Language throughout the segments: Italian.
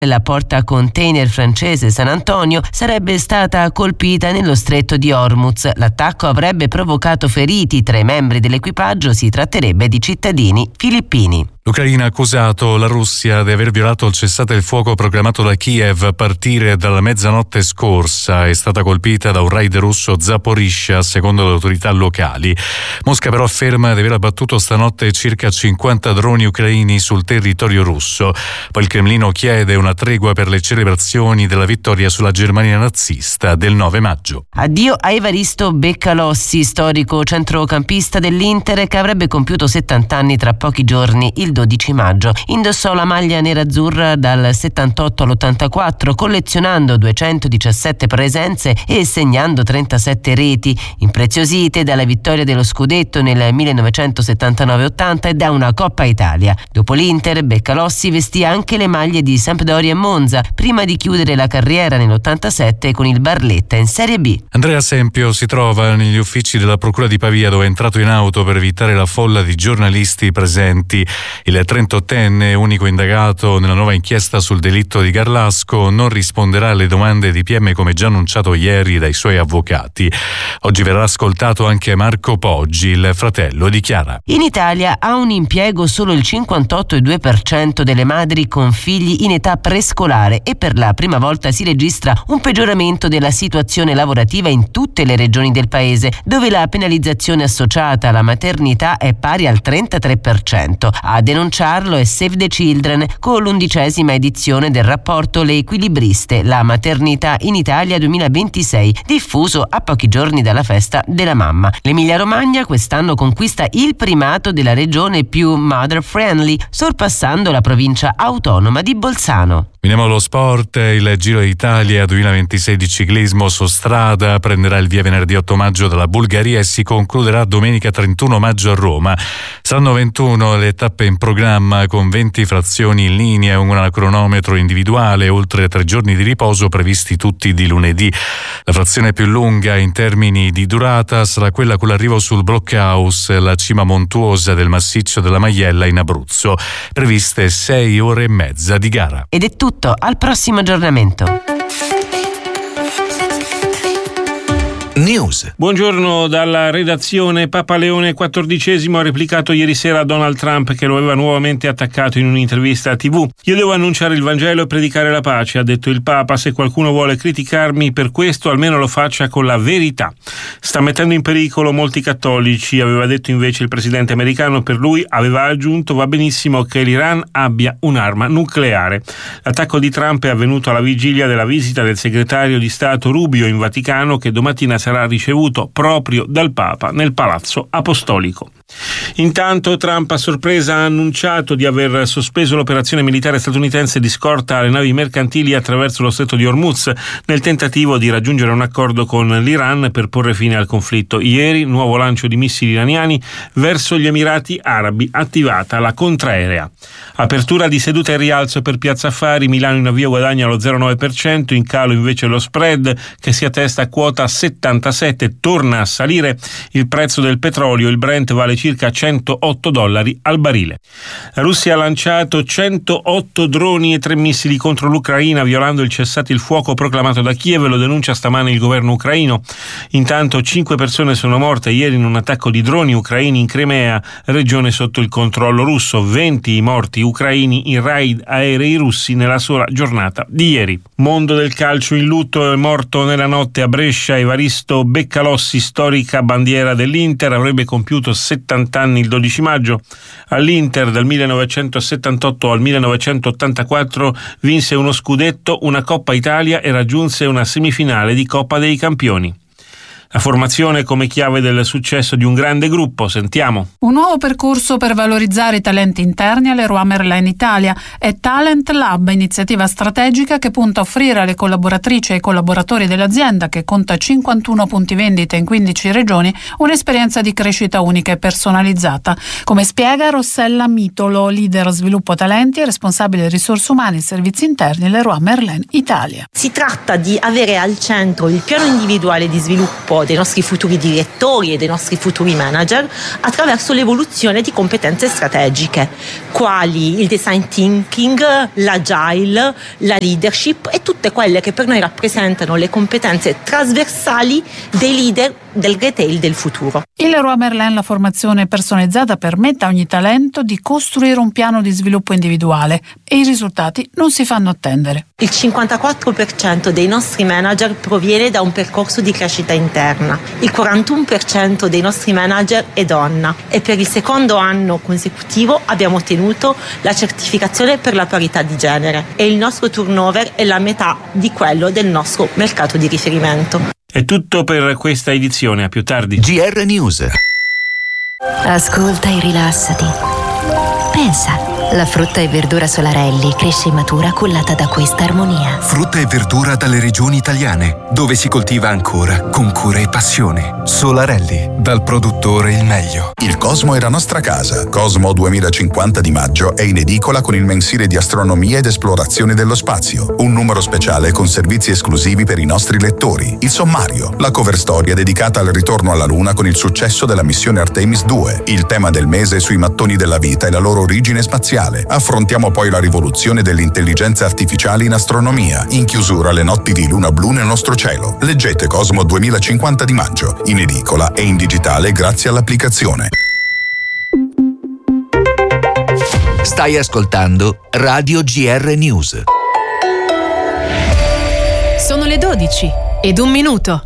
La porta container francese San Antonio sarebbe stata colpita nello stretto di Hormuz. L'attacco avrebbe provocato feriti tra i membri dell'equipaggio, si tratterebbe di cittadini filippini. L'Ucraina ha accusato la Russia di aver violato il cessate il fuoco proclamato da Kiev a partire dalla mezzanotte scorsa. È stata colpita da un raid russo Zaporizhzhia, secondo le autorità locali. Mosca però afferma di aver abbattuto stanotte circa 50 droni ucraini sul territorio russo. Poi il Cremlino chiede una tregua per le celebrazioni della vittoria sulla Germania nazista del 9 maggio. Addio a Evaristo Beccalossi, storico centrocampista dell'Inter che avrebbe compiuto 70 anni tra pochi giorni, il 12 maggio. Indossò la maglia nerazzurra dal 78 all'84, collezionando 217 presenze e segnando 37 reti, impreziosite dalla vittoria dello scudetto nel 1979-80 e da una Coppa Italia. Dopo l'Inter, Beccalossi vestì anche le maglie di Sampdoria e Monza, prima di chiudere la carriera nell'87 con il Barletta in Serie B. Andrea Sempio si trova negli uffici della Procura di Pavia, dove è entrato in auto per evitare la folla di giornalisti presenti. Il 38enne, unico indagato nella nuova inchiesta sul delitto di Garlasco, non risponderà alle domande di PM come già annunciato ieri dai suoi avvocati. Oggi verrà ascoltato anche Marco Poggi, il fratello di Chiara. In Italia ha un impiego solo il 58,2% delle madri con figli in età prescolare e per la prima volta si registra un peggioramento della situazione lavorativa in tutte le regioni del paese, dove la penalizzazione associata alla maternità è pari al 33%. A denunciarlo è Save the Children con l'11ª edizione del rapporto Le Equilibriste, la maternità in Italia 2026, diffuso a pochi giorni dalla festa della mamma. L'Emilia-Romagna quest'anno conquista il primato della regione più mother friendly, sorpassando la provincia autonoma di Bolzano. Veniamo allo sport. Il Giro d'Italia 2026 di ciclismo su strada prenderà il via venerdì 8 maggio dalla Bulgaria e si concluderà domenica 31 maggio a Roma. Saranno 21 le tappe in programma, con 20 frazioni in linea e un cronometro individuale, oltre 3 giorni di riposo previsti tutti di lunedì. La frazione più lunga in termini di durata sarà quella con l'arrivo sul Blockhaus, la cima montuosa del massiccio della Maiella in Abruzzo. Previste 6 ore e mezza di gara. Ed è tutto, al prossimo aggiornamento. News. Buongiorno dalla redazione. Papa Leone XIV ha replicato ieri sera a Donald Trump, che lo aveva nuovamente attaccato in un'intervista a TV. Io devo annunciare il Vangelo e predicare la pace, ha detto il Papa. Se qualcuno vuole criticarmi per questo, almeno lo faccia con la verità. Sta mettendo in pericolo molti cattolici, aveva detto invece il presidente americano. Per lui, aveva aggiunto, va benissimo che l'Iran abbia un'arma nucleare. L'attacco di Trump è avvenuto alla vigilia della visita del segretario di Stato Rubio in Vaticano, che domattina sarà ricevuto proprio dal Papa nel Palazzo Apostolico. Intanto Trump a sorpresa ha annunciato di aver sospeso l'operazione militare statunitense di scorta alle navi mercantili attraverso lo stretto di Hormuz nel tentativo di raggiungere un accordo con l'Iran per porre fine al conflitto. Ieri nuovo lancio di missili iraniani verso gli Emirati Arabi, attivata la contraerea. Apertura di seduta e rialzo per Piazza Affari, Milano in avvio guadagna lo 0,9%, in calo invece lo spread che si attesta a quota 77, torna a salire il prezzo del petrolio, il Brent vale circa $108 al barile. La Russia ha lanciato 108 droni e 3 missili contro l'Ucraina, violando il cessate il fuoco proclamato da Kiev, lo denuncia stamane il governo ucraino. Intanto 5 persone sono morte ieri in un attacco di droni ucraini in Crimea, regione sotto il controllo russo. 20 i morti ucraini in raid aerei russi nella sola giornata di ieri. Mondo del calcio in lutto, è morto nella notte a Brescia Evaristo Beccalossi, storica bandiera dell'Inter, avrebbe compiuto 70 anni il 12 maggio. All'Inter dal 1978 al 1984 vinse uno scudetto, una Coppa Italia e raggiunse una semifinale di Coppa dei Campioni. La formazione come chiave del successo di un grande gruppo, sentiamo. Un nuovo percorso per valorizzare i talenti interni alle Leroy Merlin Italia è Talent Lab, iniziativa strategica che punta a offrire alle collaboratrici e ai collaboratori dell'azienda, che conta 51 punti vendita in 15 regioni, un'esperienza di crescita unica e personalizzata. Come spiega Rossella Mitolo, leader sviluppo talenti e responsabile risorse umane e servizi interni Leroy Merlin Italia. Si tratta di avere al centro il piano individuale di sviluppo sviluppo dei nostri futuri direttori e dei nostri futuri manager attraverso l'evoluzione di competenze strategiche, quali il design thinking, l'agile, la leadership e tutte quelle che per noi rappresentano le competenze trasversali dei leader del retail del futuro. Il Leroy Merlin, la formazione personalizzata, permette a ogni talento di costruire un piano di sviluppo individuale e i risultati non si fanno attendere. Il 54% dei nostri manager proviene da un percorso di crescita interna, il 41% dei nostri manager è donna e per il secondo anno consecutivo abbiamo ottenuto la certificazione per la parità di genere e il nostro turnover è la metà di quello del nostro mercato di riferimento. È tutto per questa edizione, a più tardi. GR News. Ascolta e rilassati. Pensa, la frutta e verdura Solarelli cresce in matura cullata da questa armonia. Frutta e verdura dalle regioni italiane, dove si coltiva ancora con cura e passione. Solarelli, dal produttore il meglio. Il Cosmo è la nostra casa. Cosmo 2050 di maggio è in edicola con il mensile di astronomia ed esplorazione dello spazio. Un numero speciale con servizi esclusivi per i nostri lettori. Il sommario, la cover storia dedicata al ritorno alla Luna con il successo della missione Artemis 2. Il tema del mese sui mattoni della vita e la loro origine spaziale. Affrontiamo poi la rivoluzione dell'intelligenza artificiale in astronomia. In chiusura le notti di luna blu nel nostro cielo. Leggete Cosmo 2050 di maggio, in edicola e in digitale grazie all'applicazione. Stai ascoltando Radio GR News. Sono le 12:01.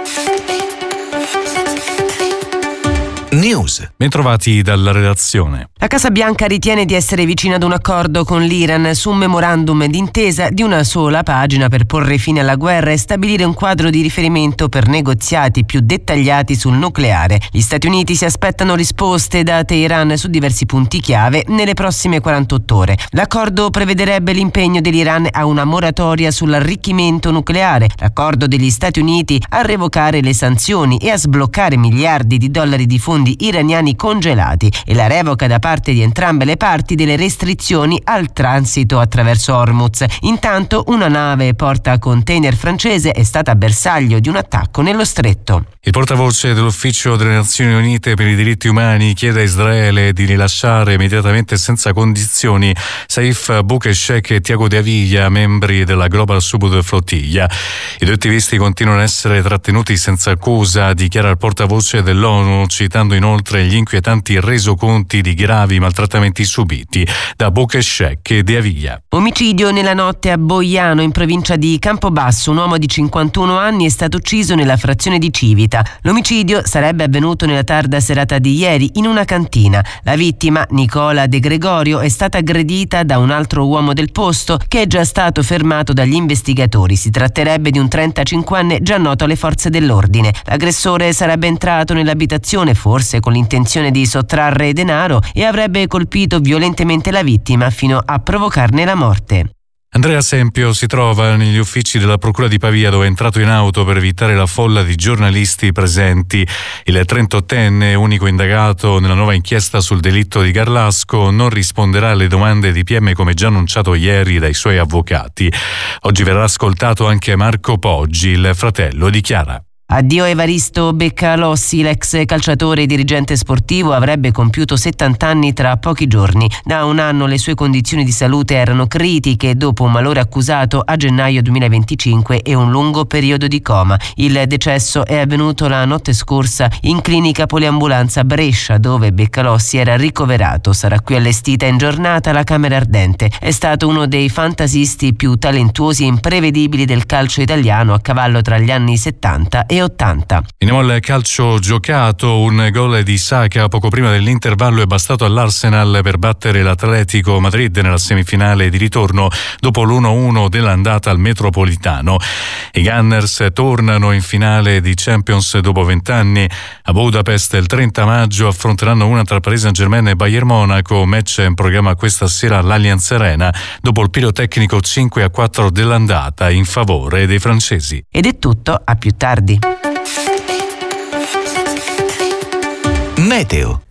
News. Bentrovati dalla redazione. La Casa Bianca ritiene di essere vicina ad un accordo con l'Iran su un memorandum d'intesa di una sola pagina per porre fine alla guerra e stabilire un quadro di riferimento per negoziati più dettagliati sul nucleare. Gli Stati Uniti si aspettano risposte da Teheran su diversi punti chiave nelle prossime 48 ore. L'accordo prevederebbe l'impegno dell'Iran a una moratoria sull'arricchimento nucleare, l'accordo degli Stati Uniti a revocare le sanzioni e a sbloccare miliardi di dollari di fondi iraniani congelati e la revoca da parte di entrambe le parti delle restrizioni al transito attraverso Hormuz. Intanto una nave porta container francese è stata bersaglio di un attacco nello stretto. Il portavoce dell'Ufficio delle Nazioni Unite per i diritti umani chiede a Israele di rilasciare immediatamente e senza condizioni Saif Boukeshek e Tiago De Aviglia, membri della Global Subud Flottiglia. I due attivisti continuano a essere trattenuti senza accusa, dichiara il portavoce dell'ONU, citando inoltre gli inquietanti resoconti di gravi maltrattamenti subiti da Boukeshek e De Aviglia. Omicidio nella notte a Boiano, in provincia di Campobasso. Un uomo di 51 anni è stato ucciso nella frazione di Civita. L'omicidio sarebbe avvenuto nella tarda serata di ieri in una cantina. La vittima, Nicola De Gregorio, è stata aggredita da un altro uomo del posto che è già stato fermato dagli investigatori. Si tratterebbe di un 35enne già noto alle forze dell'ordine. L'aggressore sarebbe entrato nell'abitazione, forse con l'intenzione di sottrarre denaro, e avrebbe colpito violentemente la vittima fino a provocarne la morte. Andrea Sempio si trova negli uffici della Procura di Pavia, dove è entrato in auto per evitare la folla di giornalisti presenti. Il 38enne, unico indagato nella nuova inchiesta sul delitto di Garlasco, non risponderà alle domande di PM come già annunciato ieri dai suoi avvocati. Oggi verrà ascoltato anche Marco Poggi, il fratello di Chiara. Addio Evaristo Beccalossi, l'ex calciatore e dirigente sportivo, avrebbe compiuto 70 anni tra pochi giorni. Da un anno le sue condizioni di salute erano critiche dopo un malore accusato a gennaio 2025 e un lungo periodo di coma. Il decesso è avvenuto la notte scorsa in clinica poliambulanza Brescia, dove Beccalossi era ricoverato. Sarà qui allestita in giornata la Camera Ardente. È stato uno dei fantasisti più talentuosi e imprevedibili del calcio italiano, a cavallo tra gli anni 70 e 80. Veniamo al calcio giocato. Un gol di Saka poco prima dell'intervallo è bastato all'Arsenal per battere l'Atletico Madrid nella semifinale di ritorno dopo l'1-1 dell'andata al Metropolitano. I Gunners tornano in finale di Champions dopo 20 anni. A Budapest il 30 maggio affronteranno una tra Paris Saint-Germain e Bayern Monaco, match in programma questa sera all'Allianz Arena dopo il pirotecnico 5-4 dell'andata in favore dei francesi. Ed è tutto, a più tardi. Meteo.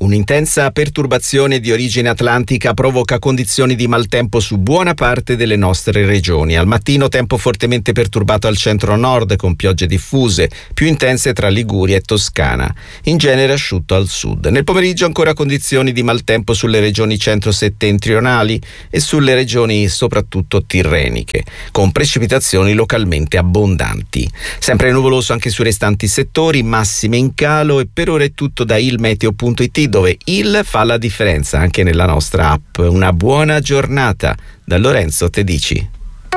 Un'intensa perturbazione di origine atlantica provoca condizioni di maltempo su buona parte delle nostre regioni. Al mattino tempo fortemente perturbato al centro-nord con piogge diffuse, più intense tra Liguria e Toscana. In genere asciutto al sud. Nel pomeriggio ancora condizioni di maltempo sulle regioni centro-settentrionali e sulle regioni soprattutto tirreniche, con precipitazioni localmente abbondanti. Sempre nuvoloso anche sui restanti settori, massime in calo, e per ora è tutto da ilmeteo.it, dove il fa la differenza anche nella nostra app. Una buona giornata da Lorenzo Tedici.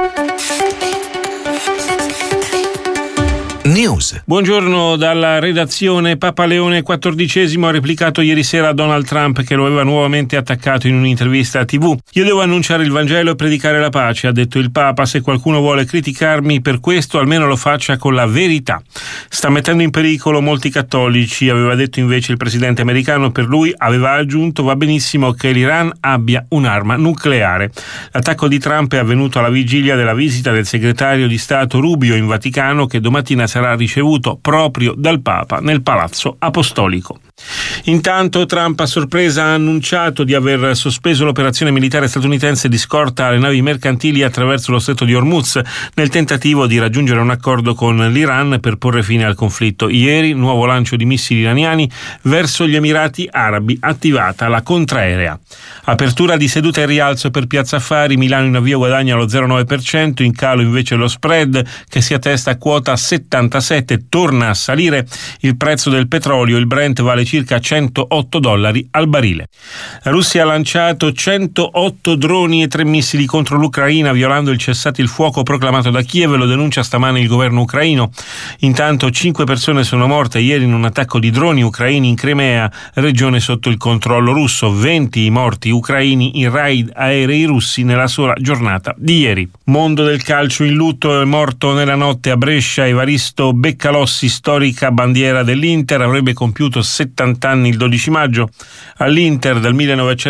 News. Buongiorno dalla redazione. Papa Leone XIV ha replicato ieri sera a Donald Trump, che lo aveva nuovamente attaccato in un'intervista a TV. Io devo annunciare il Vangelo e predicare la pace, ha detto il Papa. Se qualcuno vuole criticarmi per questo, almeno lo faccia con la verità. Sta mettendo in pericolo molti cattolici, aveva detto invece il presidente americano. Per lui, aveva aggiunto, va benissimo che l'Iran abbia un'arma nucleare. L'attacco di Trump è avvenuto alla vigilia della visita del segretario di Stato Rubio in Vaticano, che domattina sarà ricevuto proprio dal Papa nel Palazzo Apostolico. Intanto Trump a sorpresa ha annunciato di aver sospeso l'operazione militare statunitense di scorta alle navi mercantili attraverso lo stretto di Hormuz nel tentativo di raggiungere un accordo con l'Iran per porre fine al conflitto. Ieri nuovo lancio di missili iraniani verso gli Emirati Arabi, attivata la contraerea. Apertura di seduta e rialzo per Piazza Affari, Milano in avvio guadagna lo 0,9%, in calo invece lo spread che si attesta a quota 77, torna a salire il prezzo del petrolio, il Brent vale circa $108 al barile. La Russia ha lanciato 108 droni e 3 missili contro l'Ucraina, violando il cessate il fuoco proclamato da Kiev, lo denuncia stamane il governo ucraino. Intanto 5 persone sono morte ieri in un attacco di droni ucraini in Crimea, regione sotto il controllo russo. 20 i morti ucraini in raid aerei russi nella sola giornata di ieri. Mondo del calcio in lutto, è morto nella notte a Brescia Evaristo Beccalossi, storica bandiera dell'Inter, avrebbe compiuto 70 anni il 12 maggio. All'Inter dal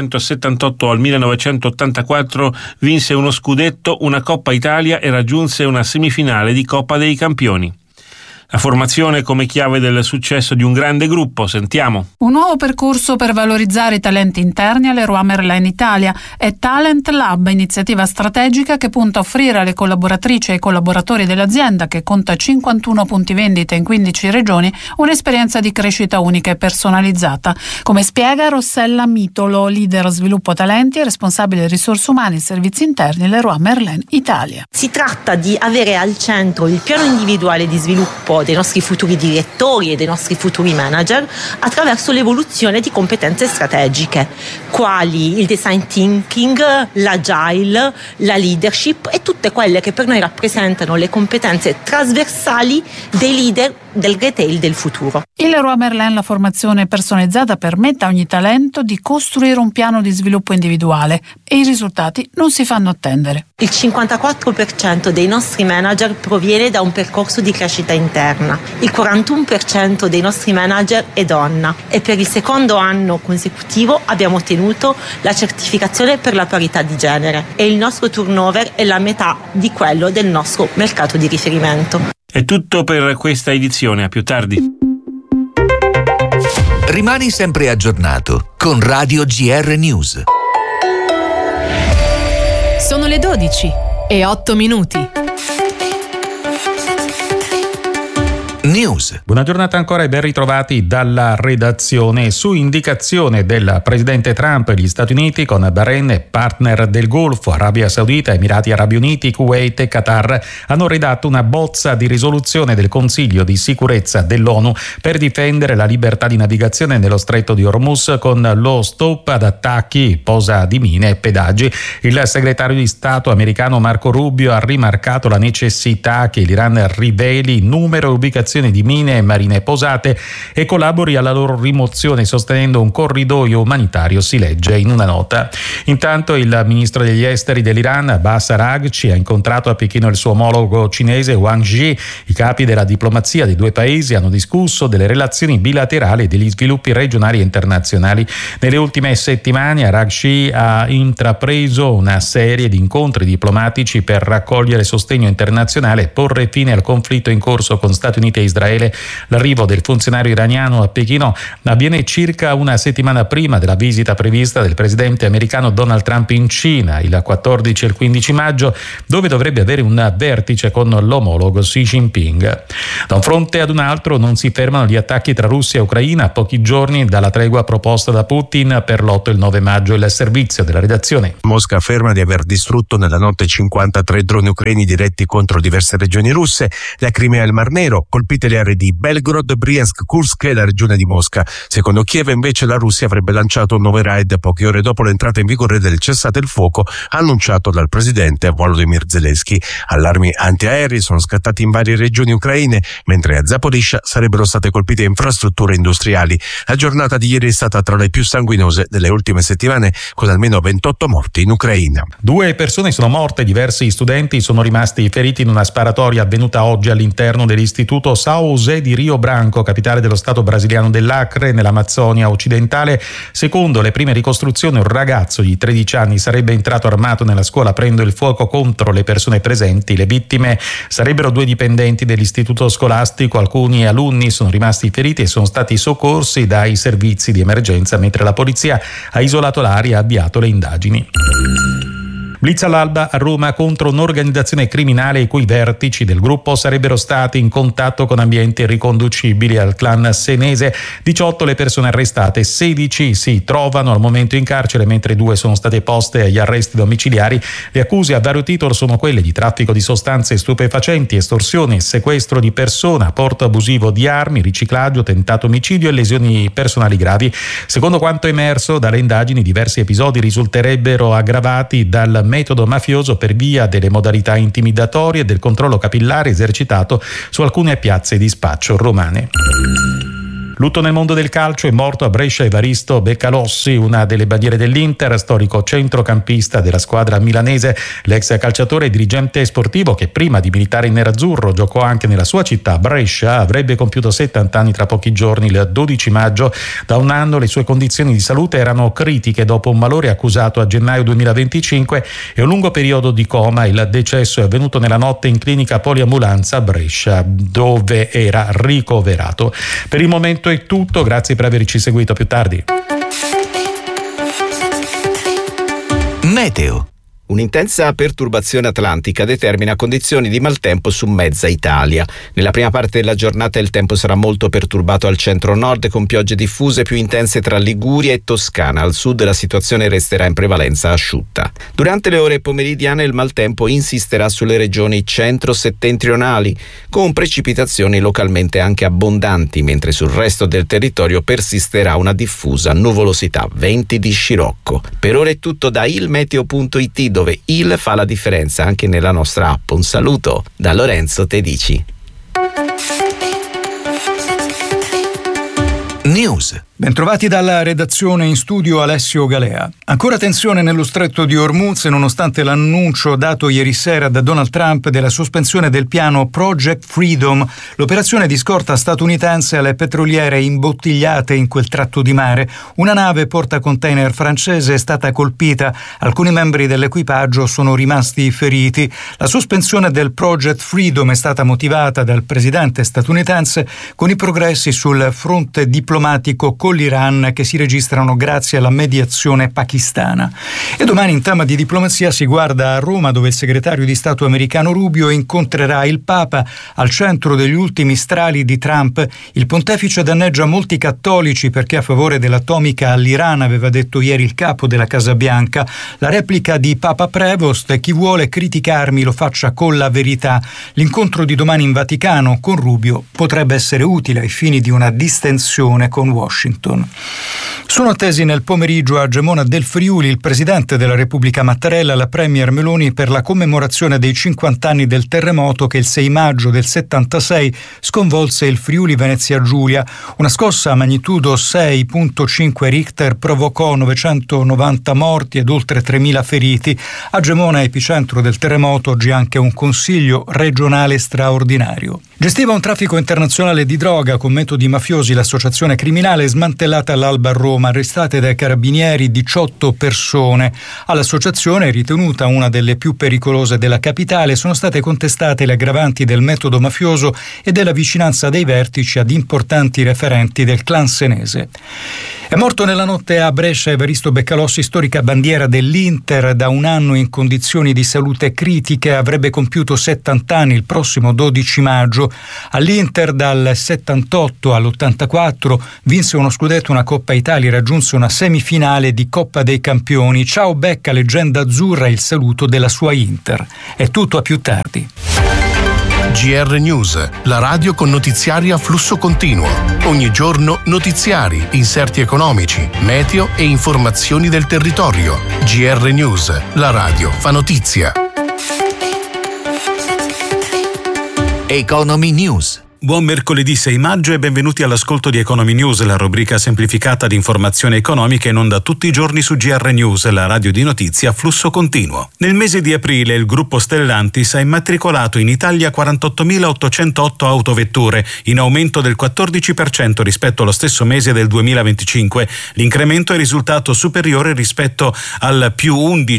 1978 al 1984 vinse uno scudetto, una Coppa Italia e raggiunse una semifinale di Coppa dei Campioni. La formazione come chiave del successo di un grande gruppo, sentiamo. Un nuovo percorso per valorizzare i talenti interni alle Leroy Merlin Italia è Talent Lab, iniziativa strategica che punta a offrire alle collaboratrici e ai collaboratori dell'azienda, che conta 51 punti vendita in 15 regioni, un'esperienza di crescita unica e personalizzata. Come spiega Rossella Mitolo, leader sviluppo talenti e responsabile risorse umane e servizi interni Leroy Merlin Italia. Si tratta di avere al centro il piano individuale di sviluppo dei nostri futuri direttori e dei nostri futuri manager attraverso l'evoluzione di competenze strategiche, quali il design thinking, l'agile, la leadership e tutte quelle che per noi rappresentano le competenze trasversali dei leader del retail del futuro. In Leroy Merlin la formazione personalizzata permette a ogni talento di costruire un piano di sviluppo individuale e i risultati non si fanno attendere. Il 54% dei nostri manager proviene da un percorso di crescita interna, il 41% dei nostri manager è donna e per il secondo anno consecutivo abbiamo ottenuto la certificazione per la parità di genere e il nostro turnover è la metà di quello del nostro mercato di riferimento. È tutto per questa edizione, a più tardi. Rimani sempre aggiornato con Radio GR News. Sono le 12:08. News. Buona giornata ancora e ben ritrovati dalla redazione. Su indicazione del presidente Trump, gli Stati Uniti con Bahrain e partner del Golfo, Arabia Saudita, Emirati Arabi Uniti, Kuwait e Qatar hanno redatto una bozza di risoluzione del Consiglio di sicurezza dell'ONU per difendere la libertà di navigazione nello stretto di Hormuz con lo stop ad attacchi, posa di mine e pedaggi. Il segretario di Stato americano Marco Rubio ha rimarcato la necessità che l'Iran riveli numero e ubicazione di mine e marine posate e collabori alla loro rimozione sostenendo un corridoio umanitario, si legge in una nota. Intanto il ministro degli esteri dell'Iran Abbas Araghchi ha incontrato a Pechino il suo omologo cinese Wang Yi. I capi della diplomazia dei due paesi hanno discusso delle relazioni bilaterali e degli sviluppi regionali e internazionali. Nelle ultime settimane Araghchi ha intrapreso una serie di incontri diplomatici per raccogliere sostegno internazionale e porre fine al conflitto in corso con Stati Uniti compie Israele. L'arrivo del funzionario iraniano a Pechino avviene circa una settimana prima della visita prevista del presidente americano Donald Trump in Cina il 14 e il 15 maggio, dove dovrebbe avere un vertice con l'omologo Xi Jinping. Da un fronte ad un altro non si fermano gli attacchi tra Russia e Ucraina a pochi giorni dalla tregua proposta da Putin per l'8 e il 9 maggio. Il servizio della redazione. Mosca afferma di aver distrutto nella notte 53 droni ucraini diretti contro diverse regioni russe, la Crimea e il Mar Nero, colpite le aree di Belgorod, Briansk, Kursk e la regione di Mosca. Secondo Kiev invece la Russia avrebbe lanciato un nuovo raid poche ore dopo l'entrata in vigore del cessate il fuoco annunciato dal presidente Volodymyr Zelensky. Allarmi antiaerei sono scattati in varie regioni ucraine, mentre a Zaporizhzhia sarebbero state colpite infrastrutture industriali. La giornata di ieri è stata tra le più sanguinose delle ultime settimane, con almeno 28 morti in Ucraina. 2 persone sono morte, diversi studenti sono rimasti feriti in una sparatoria avvenuta oggi all'interno dell'istituto São José di Rio Branco, capitale dello stato brasiliano dell'Acre, nell'Amazzonia occidentale. Secondo le prime ricostruzioni, un ragazzo di 13 anni sarebbe entrato armato nella scuola aprendo il fuoco contro le persone presenti. Le vittime sarebbero 2 dipendenti dell'istituto scolastico. Alcuni alunni sono rimasti feriti e sono stati soccorsi dai servizi di emergenza, mentre la polizia ha isolato l'area e ha avviato le indagini. Blitz all'alba a Roma contro un'organizzazione criminale i cui vertici del gruppo sarebbero stati in contatto con ambienti riconducibili al clan senese. 18 le persone arrestate, 16 si trovano al momento in carcere, mentre 2 sono state poste agli arresti domiciliari. Le accuse a vario titolo sono quelle di traffico di sostanze stupefacenti, estorsione, sequestro di persona, porto abusivo di armi, riciclaggio, tentato omicidio e lesioni personali gravi. Secondo quanto emerso dalle indagini, diversi episodi risulterebbero aggravati dal metodo mafioso per via delle modalità intimidatorie e del controllo capillare esercitato su alcune piazze di spaccio romane. Lutto nel mondo del calcio, è morto a Brescia Evaristo Beccalossi, una delle bandiere dell'Inter, storico centrocampista della squadra milanese. L'ex calciatore e dirigente sportivo, che prima di militare in nerazzurro giocò anche nella sua città, Brescia, avrebbe compiuto 70 anni tra pochi giorni, il 12 maggio. Da un anno le sue condizioni di salute erano critiche dopo un malore accusato a gennaio 2025 e un lungo periodo di coma. Il decesso è avvenuto nella notte in clinica poliambulanza a Brescia, dove era ricoverato. Per il momento è tutto, grazie per averci seguito. A più tardi. Meteo. Un'intensa perturbazione atlantica determina condizioni di maltempo su mezza Italia. Nella prima parte della giornata il tempo sarà molto perturbato al centro-nord, con piogge diffuse più intense tra Liguria e Toscana. Al sud la situazione resterà in prevalenza asciutta. Durante le ore pomeridiane il maltempo insisterà sulle regioni centro-settentrionali, con precipitazioni localmente anche abbondanti, mentre sul resto del territorio persisterà una diffusa nuvolosità, venti di scirocco. Per ora è tutto da ilmeteo.it, dove il fa la differenza anche nella nostra app. Un saluto da Lorenzo Tedici. News. Bentrovati dalla redazione, in studio Alessio Galea. Ancora tensione nello stretto di Hormuz, nonostante l'annuncio dato ieri sera da Donald Trump della sospensione del piano Project Freedom, l'operazione di scorta statunitense alle petroliere imbottigliate in quel tratto di mare. Una nave portacontainer francese è stata colpita, alcuni membri dell'equipaggio sono rimasti feriti. La sospensione del Project Freedom è stata motivata dal presidente statunitense con i progressi sul fronte diplomatico con l'Iran che si registrano grazie alla mediazione pakistana. E domani in tema di diplomazia si guarda a Roma, dove il segretario di Stato americano Rubio incontrerà il Papa. Al centro degli ultimi strali di Trump, il pontefice danneggia molti cattolici perché a favore dell'atomica all'Iran, aveva detto ieri il capo della Casa Bianca. La replica di Papa Prevost: chi vuole criticarmi lo faccia con la verità. L'incontro di domani in Vaticano con Rubio potrebbe essere utile ai fini di una distensione con Washington. Sono attesi nel pomeriggio a Gemona del Friuli il presidente della Repubblica Mattarella e la premier Meloni per la commemorazione dei 50 anni del terremoto che il 6 maggio del 76 sconvolse il Friuli Venezia Giulia. Una scossa a magnitudo 6.5 Richter provocò 990 morti ed oltre 3.000 feriti. A Gemona, epicentro del terremoto, oggi anche un consiglio regionale straordinario. Gestiva un traffico internazionale di droga con metodi mafiosi l'associazione criminale, smantellata smantellata all'alba a Roma, arrestate dai carabinieri 18 persone. All'associazione, ritenuta una delle più pericolose della capitale, sono state contestate le aggravanti del metodo mafioso e della vicinanza dei vertici ad importanti referenti del clan senese. È morto nella notte a Brescia Evaristo Beccalossi, storica bandiera dell'Inter, da un anno in condizioni di salute critiche, avrebbe compiuto 70 anni il prossimo 12 maggio. All'Inter dal 78 all'84 vinse uno scudetto, una Coppa Italia, raggiunse una semifinale di Coppa dei Campioni. Ciao Becca, leggenda azzurra, il saluto della sua Inter. È tutto, a più tardi. GR News, la radio con notiziari a flusso continuo. Ogni giorno notiziari, inserti economici, meteo e informazioni del territorio. GR News, la radio fa notizia. Economy News. Buon mercoledì 6 maggio e benvenuti all'ascolto di Economy News, la rubrica semplificata di informazione economica in onda tutti i giorni su GR News, la radio di notizie a flusso continuo. Nel mese di aprile il gruppo Stellantis ha immatricolato in Italia 48.808 autovetture, in aumento del 14% rispetto allo stesso mese del 2025. L'incremento è risultato superiore rispetto al più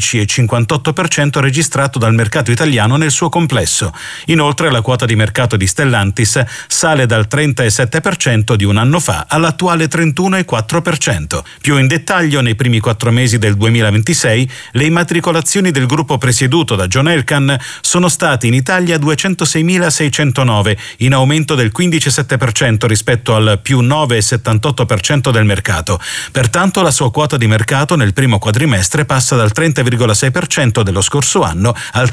11,58% registrato dal mercato italiano nel suo complesso. Inoltre la quota di mercato di Stellantis sale dal 37% di un anno fa all'attuale 31,4%. Più in dettaglio, nei primi 4 mesi del 2026, le immatricolazioni del gruppo presieduto da John Elkann sono state in Italia 206.609, in aumento del 15,7% rispetto al più 9,78% del mercato. Pertanto la sua quota di mercato nel primo quadrimestre passa dal 30,6% dello scorso anno al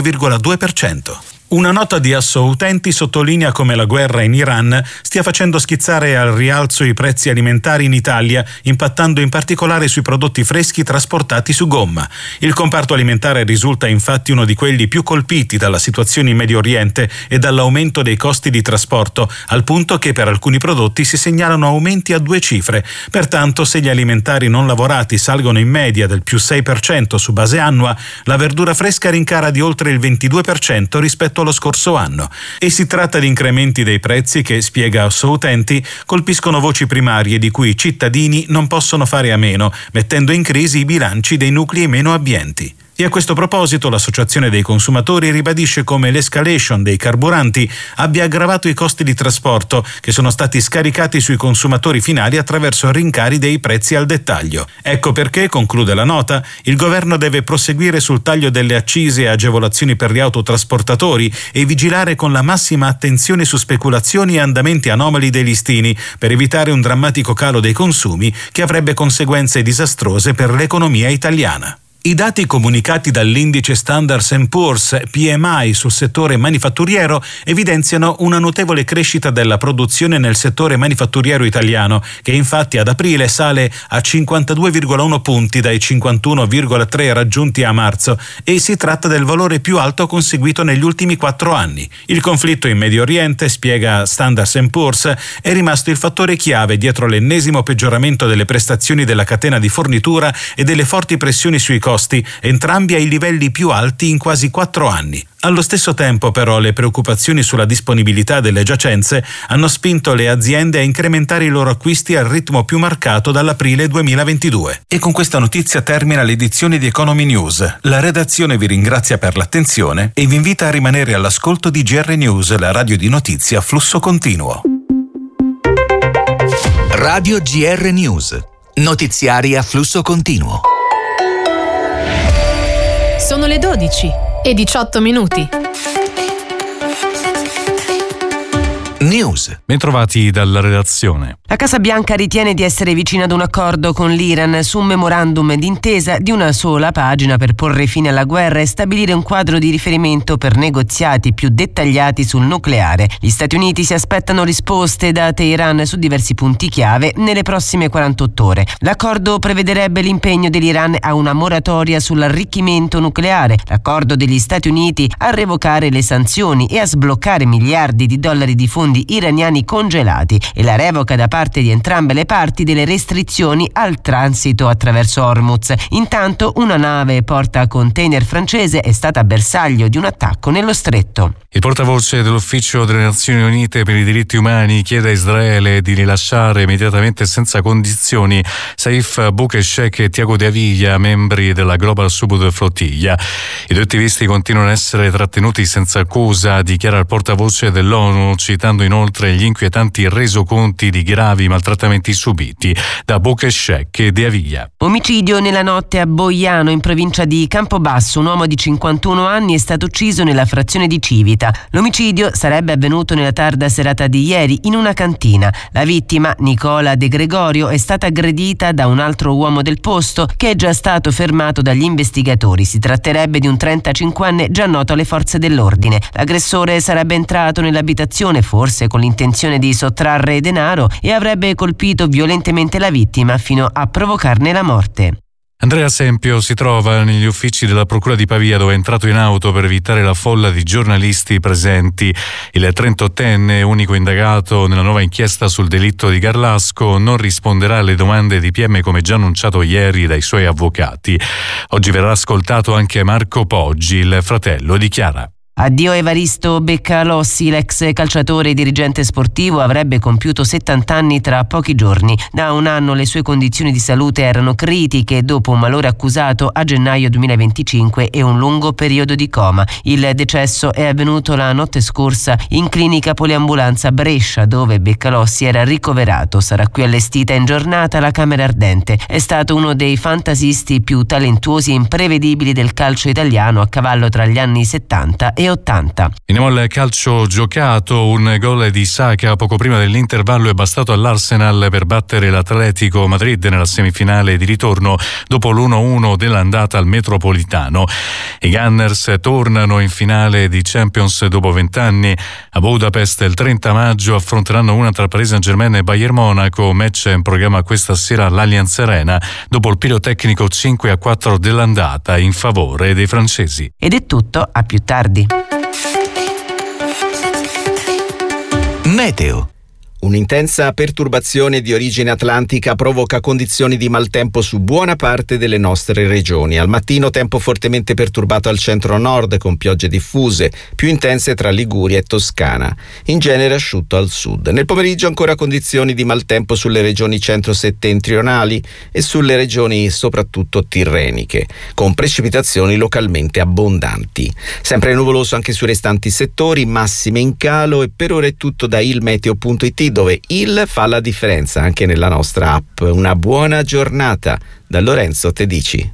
32,2%. Una nota di Assoutenti sottolinea come la guerra in Iran stia facendo schizzare al rialzo i prezzi alimentari in Italia, impattando in particolare sui prodotti freschi trasportati su gomma. Il comparto alimentare risulta infatti uno di quelli più colpiti dalla situazione in Medio Oriente e dall'aumento dei costi di trasporto, al punto che per alcuni prodotti si segnalano aumenti a 2 cifre. Pertanto, se gli alimentari non lavorati salgono in media del più 6% su base annua, la verdura fresca rincara di oltre il 22% rispetto allo scorso anno. E si tratta di incrementi dei prezzi che, spiega Assoutenti, colpiscono voci primarie di cui i cittadini non possono fare a meno, mettendo in crisi i bilanci dei nuclei meno abbienti. E a questo proposito l'Associazione dei Consumatori ribadisce come l'escalation dei carburanti abbia aggravato i costi di trasporto, che sono stati scaricati sui consumatori finali attraverso rincari dei prezzi al dettaglio. Ecco perché, conclude la nota, il governo deve proseguire sul taglio delle accise e agevolazioni per gli autotrasportatori e vigilare con la massima attenzione su speculazioni e andamenti anomali dei listini, per evitare un drammatico calo dei consumi che avrebbe conseguenze disastrose per l'economia italiana. I dati comunicati dall'indice Standard & Poor's PMI sul settore manifatturiero evidenziano una notevole crescita della produzione nel settore manifatturiero italiano, che infatti ad aprile sale a 52,1 punti dai 51,3 raggiunti a marzo, e si tratta del valore più alto conseguito negli ultimi 4 anni. Il conflitto in Medio Oriente, spiega Standard & Poor's, è rimasto il fattore chiave dietro l'ennesimo peggioramento delle prestazioni della catena di fornitura e delle forti pressioni sui costi, entrambi ai livelli più alti in quasi 4 anni. Allo stesso tempo, però, le preoccupazioni sulla disponibilità delle giacenze hanno spinto le aziende a incrementare i loro acquisti al ritmo più marcato dall'aprile 2022. E con questa notizia termina l'edizione di Economy News. La redazione vi ringrazia per l'attenzione e vi invita a rimanere all'ascolto di GR News, la radio di notizie a flusso continuo. Radio GR News. Notiziari a flusso continuo. Sono le 12 e 18 minuti. News. Bentrovati dalla redazione. La Casa Bianca ritiene di essere vicina ad un accordo con l'Iran su un memorandum d'intesa di una sola pagina per porre fine alla guerra e stabilire un quadro di riferimento per negoziati più dettagliati sul nucleare. Gli Stati Uniti si aspettano risposte da Teheran su diversi punti chiave nelle prossime 48 ore. L'accordo prevederebbe l'impegno dell'Iran a una moratoria sull'arricchimento nucleare, l'accordo degli Stati Uniti a revocare le sanzioni e a sbloccare miliardi di dollari di fondi fondi iraniani congelati e la revoca da parte di entrambe le parti delle restrizioni al transito attraverso Hormuz. Intanto una nave porta container francese è stata bersaglio di un attacco nello stretto. Il portavoce dell'Ufficio delle Nazioni Unite per i diritti umani chiede a Israele di rilasciare immediatamente e senza condizioni Saif Boukeshek e Tiago De Avila, membri della Global Subud Flottiglia. I due attivisti continuano a essere trattenuti senza accusa, dichiara il portavoce dell'ONU, citando inoltre gli inquietanti resoconti di gravi maltrattamenti subiti da Boukeshek e De Avila. Omicidio nella notte a Boiano, in provincia di Campobasso. Un uomo di 51 anni è stato ucciso nella frazione di Civita. L'omicidio sarebbe avvenuto nella tarda serata di ieri in una cantina. La vittima, Nicola De Gregorio, è stata aggredita da un altro uomo del posto che è già stato fermato dagli investigatori. Si tratterebbe di un 35enne già noto alle forze dell'ordine. L'aggressore sarebbe entrato nell'abitazione, forse con l'intenzione di sottrarre denaro, e avrebbe colpito violentemente la vittima fino a provocarne la morte. Andrea Sempio si trova negli uffici della Procura di Pavia, dove è entrato in auto per evitare la folla di giornalisti presenti. Il 38enne, unico indagato nella nuova inchiesta sul delitto di Garlasco, non risponderà alle domande di PM come già annunciato ieri dai suoi avvocati. Oggi verrà ascoltato anche Marco Poggi, il fratello di Chiara. Addio Evaristo Beccalossi, l'ex calciatore e dirigente sportivo, avrebbe compiuto 70 anni tra pochi giorni. Da un anno le sue condizioni di salute erano critiche dopo un malore accusato a gennaio 2025 e un lungo periodo di coma. Il decesso è avvenuto la notte scorsa in clinica poliambulanza Brescia, dove Beccalossi era ricoverato. Sarà qui allestita in giornata la Camera Ardente. È stato uno dei fantasisti più talentuosi e imprevedibili del calcio italiano, a cavallo tra gli anni 70 e 80. Veniamo al calcio giocato. Un gol di Saka poco prima dell'intervallo è bastato all'Arsenal per battere l'Atletico Madrid nella semifinale di ritorno dopo l'1-1 dell'andata al Metropolitano. I Gunners tornano in finale di Champions dopo 20 anni. A Budapest il 30 maggio affronteranno una tra Paris Saint-Germain e Bayern Monaco, match in programma questa sera all'Allianz Arena dopo il pirotecnico 5-4 dell'andata in favore dei francesi. Ed è tutto, a più tardi. Meteo. Un'intensa perturbazione di origine atlantica provoca condizioni di maltempo su buona parte delle nostre regioni. Al mattino tempo fortemente perturbato al centro-nord con piogge diffuse, più intense tra Liguria e Toscana. In genere asciutto al sud. Nel pomeriggio ancora condizioni di maltempo sulle regioni centro-settentrionali e sulle regioni soprattutto tirreniche, con precipitazioni localmente abbondanti. Sempre nuvoloso anche sui restanti settori, massime in calo, e per ora è tutto da ilmeteo.it, dove il fa la differenza anche nella nostra app. Una buona giornata da Lorenzo Tedici.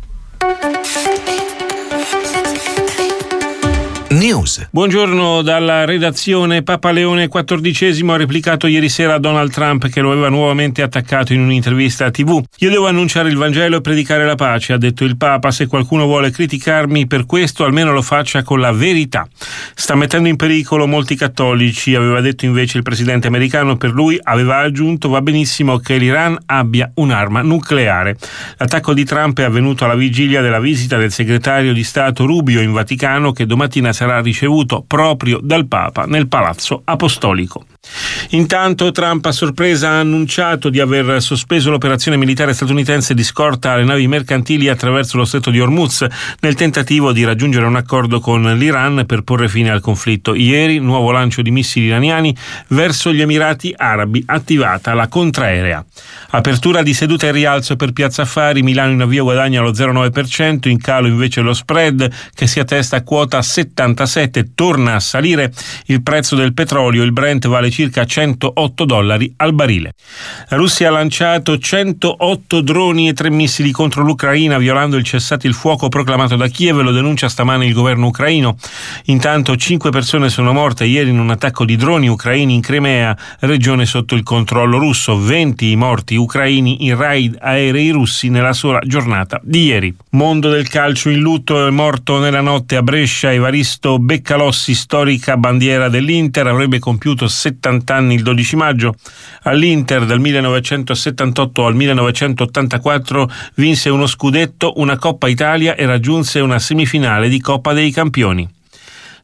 News. Buongiorno dalla redazione. Papa Leone XIV ha replicato ieri sera a Donald Trump, che lo aveva nuovamente attaccato in un'intervista a TV. Io devo annunciare il Vangelo e predicare la pace, ha detto il Papa. Se qualcuno vuole criticarmi per questo, almeno lo faccia con la verità. Sta mettendo in pericolo molti cattolici, aveva detto invece il presidente americano. Per lui, aveva aggiunto, va benissimo che l'Iran abbia un'arma nucleare. L'attacco di Trump è avvenuto alla vigilia della visita del segretario di Stato Rubio in Vaticano, che domattina sarà ricevuto proprio dal Papa nel Palazzo Apostolico. Intanto Trump a sorpresa ha annunciato di aver sospeso l'operazione militare statunitense di scorta alle navi mercantili attraverso lo stretto di Hormuz nel tentativo di raggiungere un accordo con l'Iran per porre fine al conflitto. Ieri nuovo lancio di missili iraniani verso gli Emirati Arabi, attivata la contraerea. Apertura di seduta e rialzo per Piazza Affari, Milano in avvio guadagna lo 0,9%, in calo invece lo spread che si attesta a quota 77, torna a salire il prezzo del petrolio, il Brent vale circa $108 al barile. La Russia ha lanciato 108 droni e 3 missili contro l'Ucraina, violando il cessate il fuoco proclamato da Kiev, lo denuncia stamane il governo ucraino. Intanto 5 persone sono morte ieri in un attacco di droni ucraini in Crimea, regione sotto il controllo russo. 20 i morti ucraini in raid aerei russi nella sola giornata di ieri. Mondo del calcio in lutto, è morto nella notte a Brescia Evaristo Beccalossi, storica bandiera dell'Inter, avrebbe compiuto 70 anni il 12 maggio. All'Inter dal 1978 al 1984 vinse uno scudetto, una Coppa Italia e raggiunse una semifinale di Coppa dei Campioni.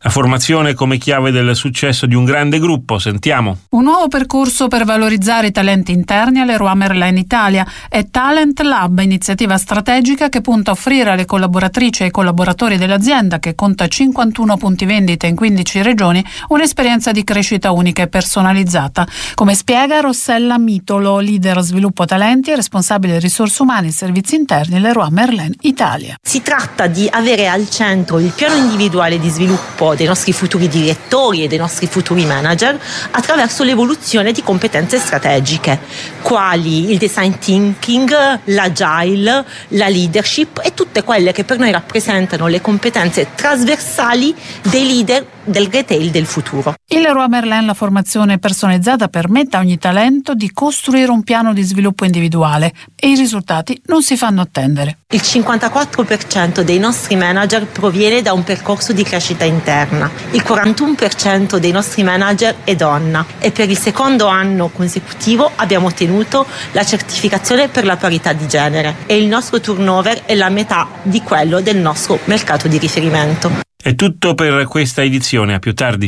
La formazione come chiave del successo di un grande gruppo, sentiamo. Un nuovo percorso per valorizzare i talenti interni alle Leroy Merlin Italia è Talent Lab, iniziativa strategica che punta a offrire alle collaboratrici e ai collaboratori dell'azienda, che conta 51 punti vendita in 15 regioni, un'esperienza di crescita unica e personalizzata. Come spiega Rossella Mitolo, leader sviluppo talenti e responsabile risorse umane e servizi interni Leroy Merlin Italia. Si tratta di avere al centro il piano individuale di sviluppo dei nostri futuri direttori e dei nostri futuri manager attraverso l'evoluzione di competenze strategiche, quali il design thinking, l'agile, la leadership e tutte quelle che per noi rappresentano le competenze trasversali dei leader del retail del futuro. Il Leroy Merlin, la formazione personalizzata, permette a ogni talento di costruire un piano di sviluppo individuale e i risultati non si fanno attendere. Il 54% dei nostri manager proviene da un percorso di crescita interna, il 41% dei nostri manager è donna e per il secondo anno consecutivo abbiamo ottenuto la certificazione per la parità di genere e il nostro turnover è la metà di quello del nostro mercato di riferimento. È tutto per questa edizione, a più tardi.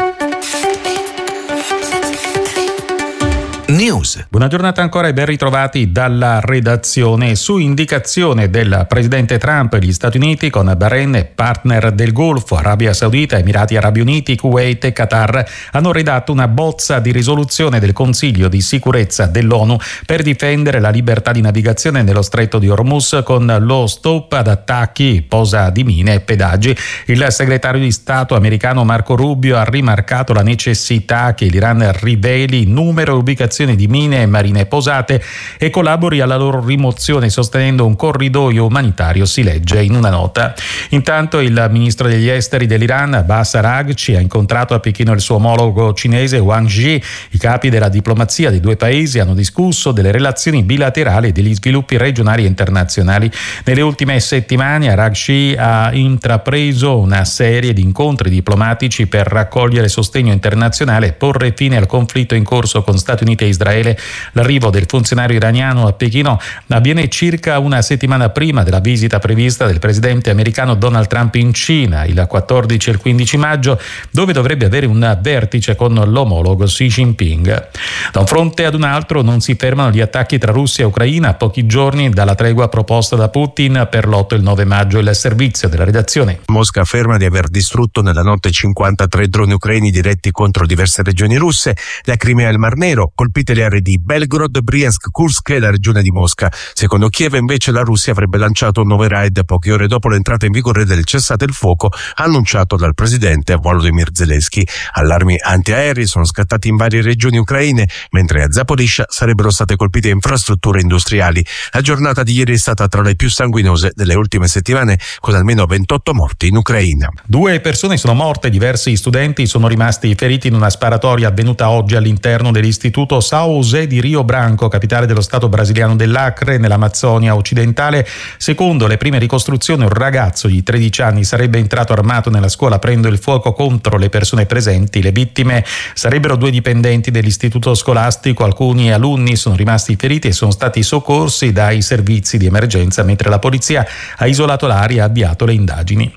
News. Buona giornata ancora e ben ritrovati dalla redazione. Su indicazione del presidente Trump, gli Stati Uniti con Bahrain, partner del Golfo, Arabia Saudita, Emirati Arabi Uniti, Kuwait e Qatar hanno redatto una bozza di risoluzione del Consiglio di sicurezza dell'ONU per difendere la libertà di navigazione nello stretto di Hormuz con lo stop ad attacchi, posa di mine e pedaggi. Il segretario di Stato americano Marco Rubio ha rimarcato la necessità che l'Iran riveli numero e ubicazione di mine e marine posate e collabori alla loro rimozione sostenendo un corridoio umanitario, si legge in una nota. Intanto il ministro degli esteri dell'Iran, Abbas Araghchi, ha incontrato a Pechino il suo omologo cinese Wang Yi. I capi della diplomazia dei due paesi hanno discusso delle relazioni bilaterali e degli sviluppi regionali e internazionali. Nelle ultime settimane Araghchi ha intrapreso una serie di incontri diplomatici per raccogliere sostegno internazionale e porre fine al conflitto in corso con Stati Uniti e Israele. L'arrivo del funzionario iraniano a Pechino avviene circa una settimana prima della visita prevista del presidente americano Donald Trump in Cina il 14 e il 15 maggio, dove dovrebbe avere un vertice con l'omologo Xi Jinping. Da un fronte ad un altro non si fermano gli attacchi tra Russia e Ucraina a pochi giorni dalla tregua proposta da Putin per l'8 e il 9 maggio. Il servizio della redazione. Mosca afferma di aver distrutto nella notte 53 droni ucraini diretti contro diverse regioni russe. La Crimea e il Mar Nero, colpite le aree di Belgorod, Briansk, Kursk e la regione di Mosca. Secondo Kiev invece la Russia avrebbe lanciato un nuovo raid poche ore dopo l'entrata in vigore del cessate il fuoco annunciato dal presidente Volodymyr Zelensky. Allarmi antiaerei sono scattati in varie regioni ucraine, mentre a Zaporizhzhia sarebbero state colpite infrastrutture industriali. La giornata di ieri è stata tra le più sanguinose delle ultime settimane, con almeno 28 morti in Ucraina. 2 persone sono morte, diversi studenti sono rimasti feriti in una sparatoria avvenuta oggi all'interno dell'istituto São José di Rio Branco, capitale dello stato brasiliano dell'Acre, nell'Amazzonia occidentale. Secondo le prime ricostruzioni, un ragazzo di 13 anni sarebbe entrato armato nella scuola aprendo il fuoco contro le persone presenti. Le vittime sarebbero 2 dipendenti dell'istituto scolastico. Alcuni alunni sono rimasti feriti e sono stati soccorsi dai servizi di emergenza, mentre la polizia ha isolato l'area e ha avviato le indagini.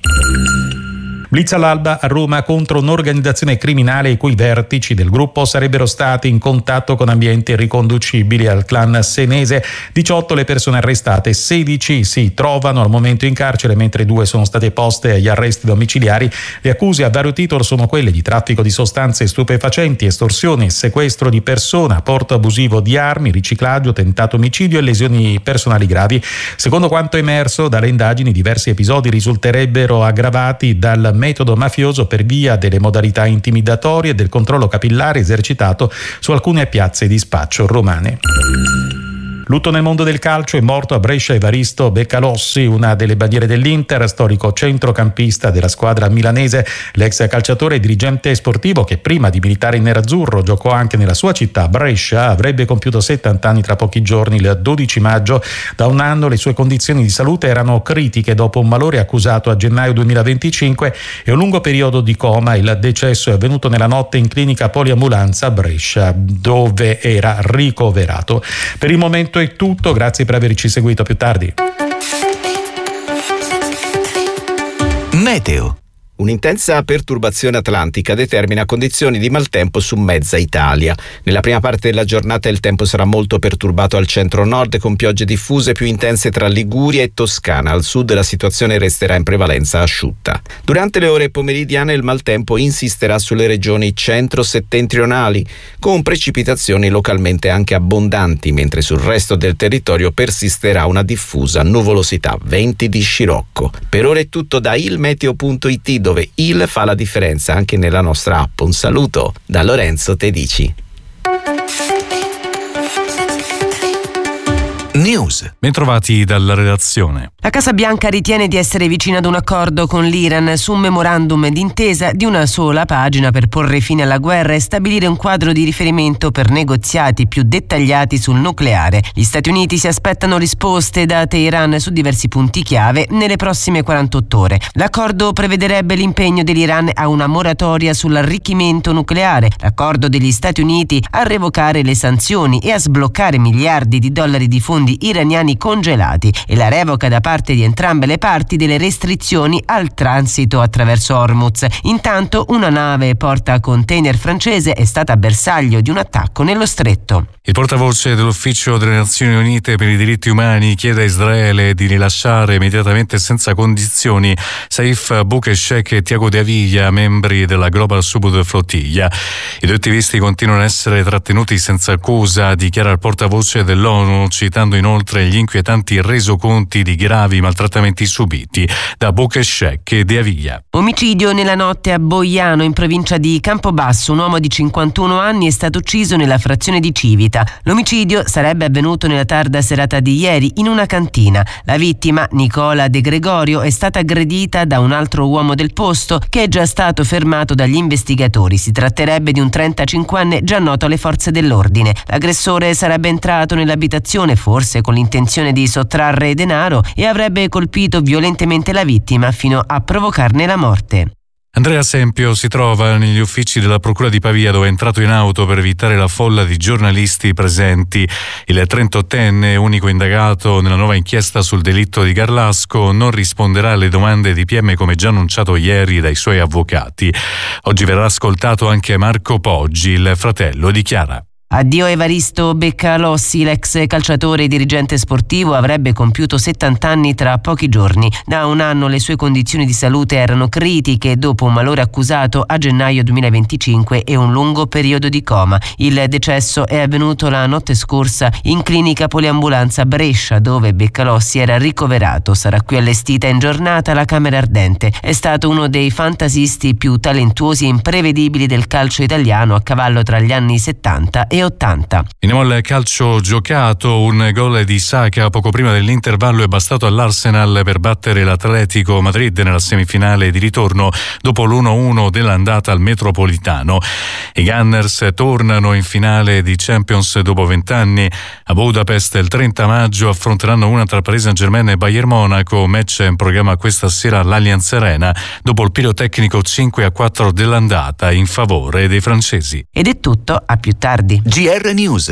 Blitz all'alba a Roma contro un'organizzazione criminale i cui vertici del gruppo sarebbero stati in contatto con ambienti riconducibili al clan senese. 18 le persone arrestate, 16 si trovano al momento in carcere, mentre 2 sono state poste agli arresti domiciliari. Le accuse a vario titolo sono quelle di traffico di sostanze stupefacenti, estorsione, sequestro di persona, porto abusivo di armi, riciclaggio, tentato omicidio e lesioni personali gravi. Secondo quanto emerso dalle indagini, diversi episodi risulterebbero aggravati dal metodo mafioso per via delle modalità intimidatorie e del controllo capillare esercitato su alcune piazze di spaccio romane. Lutto nel mondo del calcio, è morto a Brescia Evaristo Beccalossi, una delle bandiere dell'Inter, storico centrocampista della squadra milanese. L'ex calciatore e dirigente sportivo, che prima di militare in nerazzurro giocò anche nella sua città, Brescia, avrebbe compiuto 70 anni tra pochi giorni, il 12 maggio. Da un anno le sue condizioni di salute erano critiche dopo un malore accusato a gennaio 2025 e un lungo periodo di coma. Il decesso è avvenuto nella notte in clinica poliambulanza a Brescia, dove era ricoverato. Per il momento è tutto, grazie per averci seguito, a più tardi. Meteo. Un'intensa perturbazione atlantica determina condizioni di maltempo su mezza Italia. Nella prima parte della giornata il tempo sarà molto perturbato al centro-nord con piogge diffuse più intense tra Liguria e Toscana. Al sud la situazione resterà in prevalenza asciutta. Durante le ore pomeridiane il maltempo insisterà sulle regioni centro-settentrionali con precipitazioni localmente anche abbondanti, mentre sul resto del territorio persisterà una diffusa nuvolosità, venti di scirocco. Per ora è tutto da ilmeteo.it, dove il fa la differenza anche nella nostra app. Un saluto da Lorenzo Tedici. News. Bentrovati dalla redazione. La Casa Bianca ritiene di essere vicina ad un accordo con l'Iran su un memorandum d'intesa di una sola pagina per porre fine alla guerra e stabilire un quadro di riferimento per negoziati più dettagliati sul nucleare. Gli Stati Uniti si aspettano risposte da Teheran su diversi punti chiave nelle prossime 48 ore. L'accordo prevederebbe l'impegno dell'Iran a una moratoria sull'arricchimento nucleare, l'accordo degli Stati Uniti a revocare le sanzioni e a sbloccare miliardi di dollari di fondi iraniani congelati e la revoca da parte di entrambe le parti delle restrizioni al transito attraverso Hormuz. Intanto una nave porta container francese è stata bersaglio di un attacco nello stretto. Il portavoce dell'Ufficio delle Nazioni Unite per i diritti umani chiede a Israele di rilasciare immediatamente senza condizioni Saif Boukeshek e Tiago De Aviglia, membri della Global Subud Flottiglia. I due attivisti continuano a essere trattenuti senza accusa, dichiara il portavoce dell'ONU, citando inoltre gli inquietanti resoconti di gravi maltrattamenti subiti da Boukeshek e De Aviglia. Omicidio nella notte a Boiano, in provincia di Campobasso. Un uomo di 51 anni è stato ucciso nella frazione di Civita. L'omicidio sarebbe avvenuto nella tarda serata di ieri in una cantina. La vittima, Nicola De Gregorio, è stata aggredita da un altro uomo del posto che è già stato fermato dagli investigatori. Si tratterebbe di un 35enne già noto alle forze dell'ordine. L'aggressore sarebbe entrato nell'abitazione, forse con l'intenzione di sottrarre denaro, e avrebbe colpito violentemente la vittima fino a provocarne la morte. Andrea Sempio si trova negli uffici della Procura di Pavia, dove è entrato in auto per evitare la folla di giornalisti presenti. Il 38enne, unico indagato nella nuova inchiesta sul delitto di Garlasco, non risponderà alle domande di PM come già annunciato ieri dai suoi avvocati. Oggi verrà ascoltato anche Marco Poggi, il fratello di Chiara. Addio Evaristo Beccalossi, l'ex calciatore e dirigente sportivo avrebbe compiuto 70 anni tra pochi giorni. Da un anno le sue condizioni di salute erano critiche dopo un malore accusato a gennaio 2025 e un lungo periodo di coma. Il decesso è avvenuto la notte scorsa in clinica poliambulanza Brescia, dove Beccalossi era ricoverato. Sarà qui allestita in giornata la Camera Ardente. È stato uno dei fantasisti più talentuosi e imprevedibili del calcio italiano, a cavallo tra gli anni 70 e 80. Andiamo al calcio giocato. Un gol di Saka poco prima dell'intervallo è bastato all'Arsenal per battere l'Atletico Madrid nella semifinale di ritorno dopo l'1-1 dell'andata al Metropolitano. I Gunners tornano in finale di Champions dopo 20 anni. A Budapest il 30 maggio affronteranno una tra Paris Saint-Germain e Bayern Monaco, match in programma questa sera all'Allianz Arena dopo il pirotecnico 5-4 dell'andata in favore dei francesi. Ed è tutto, a più tardi. GR News.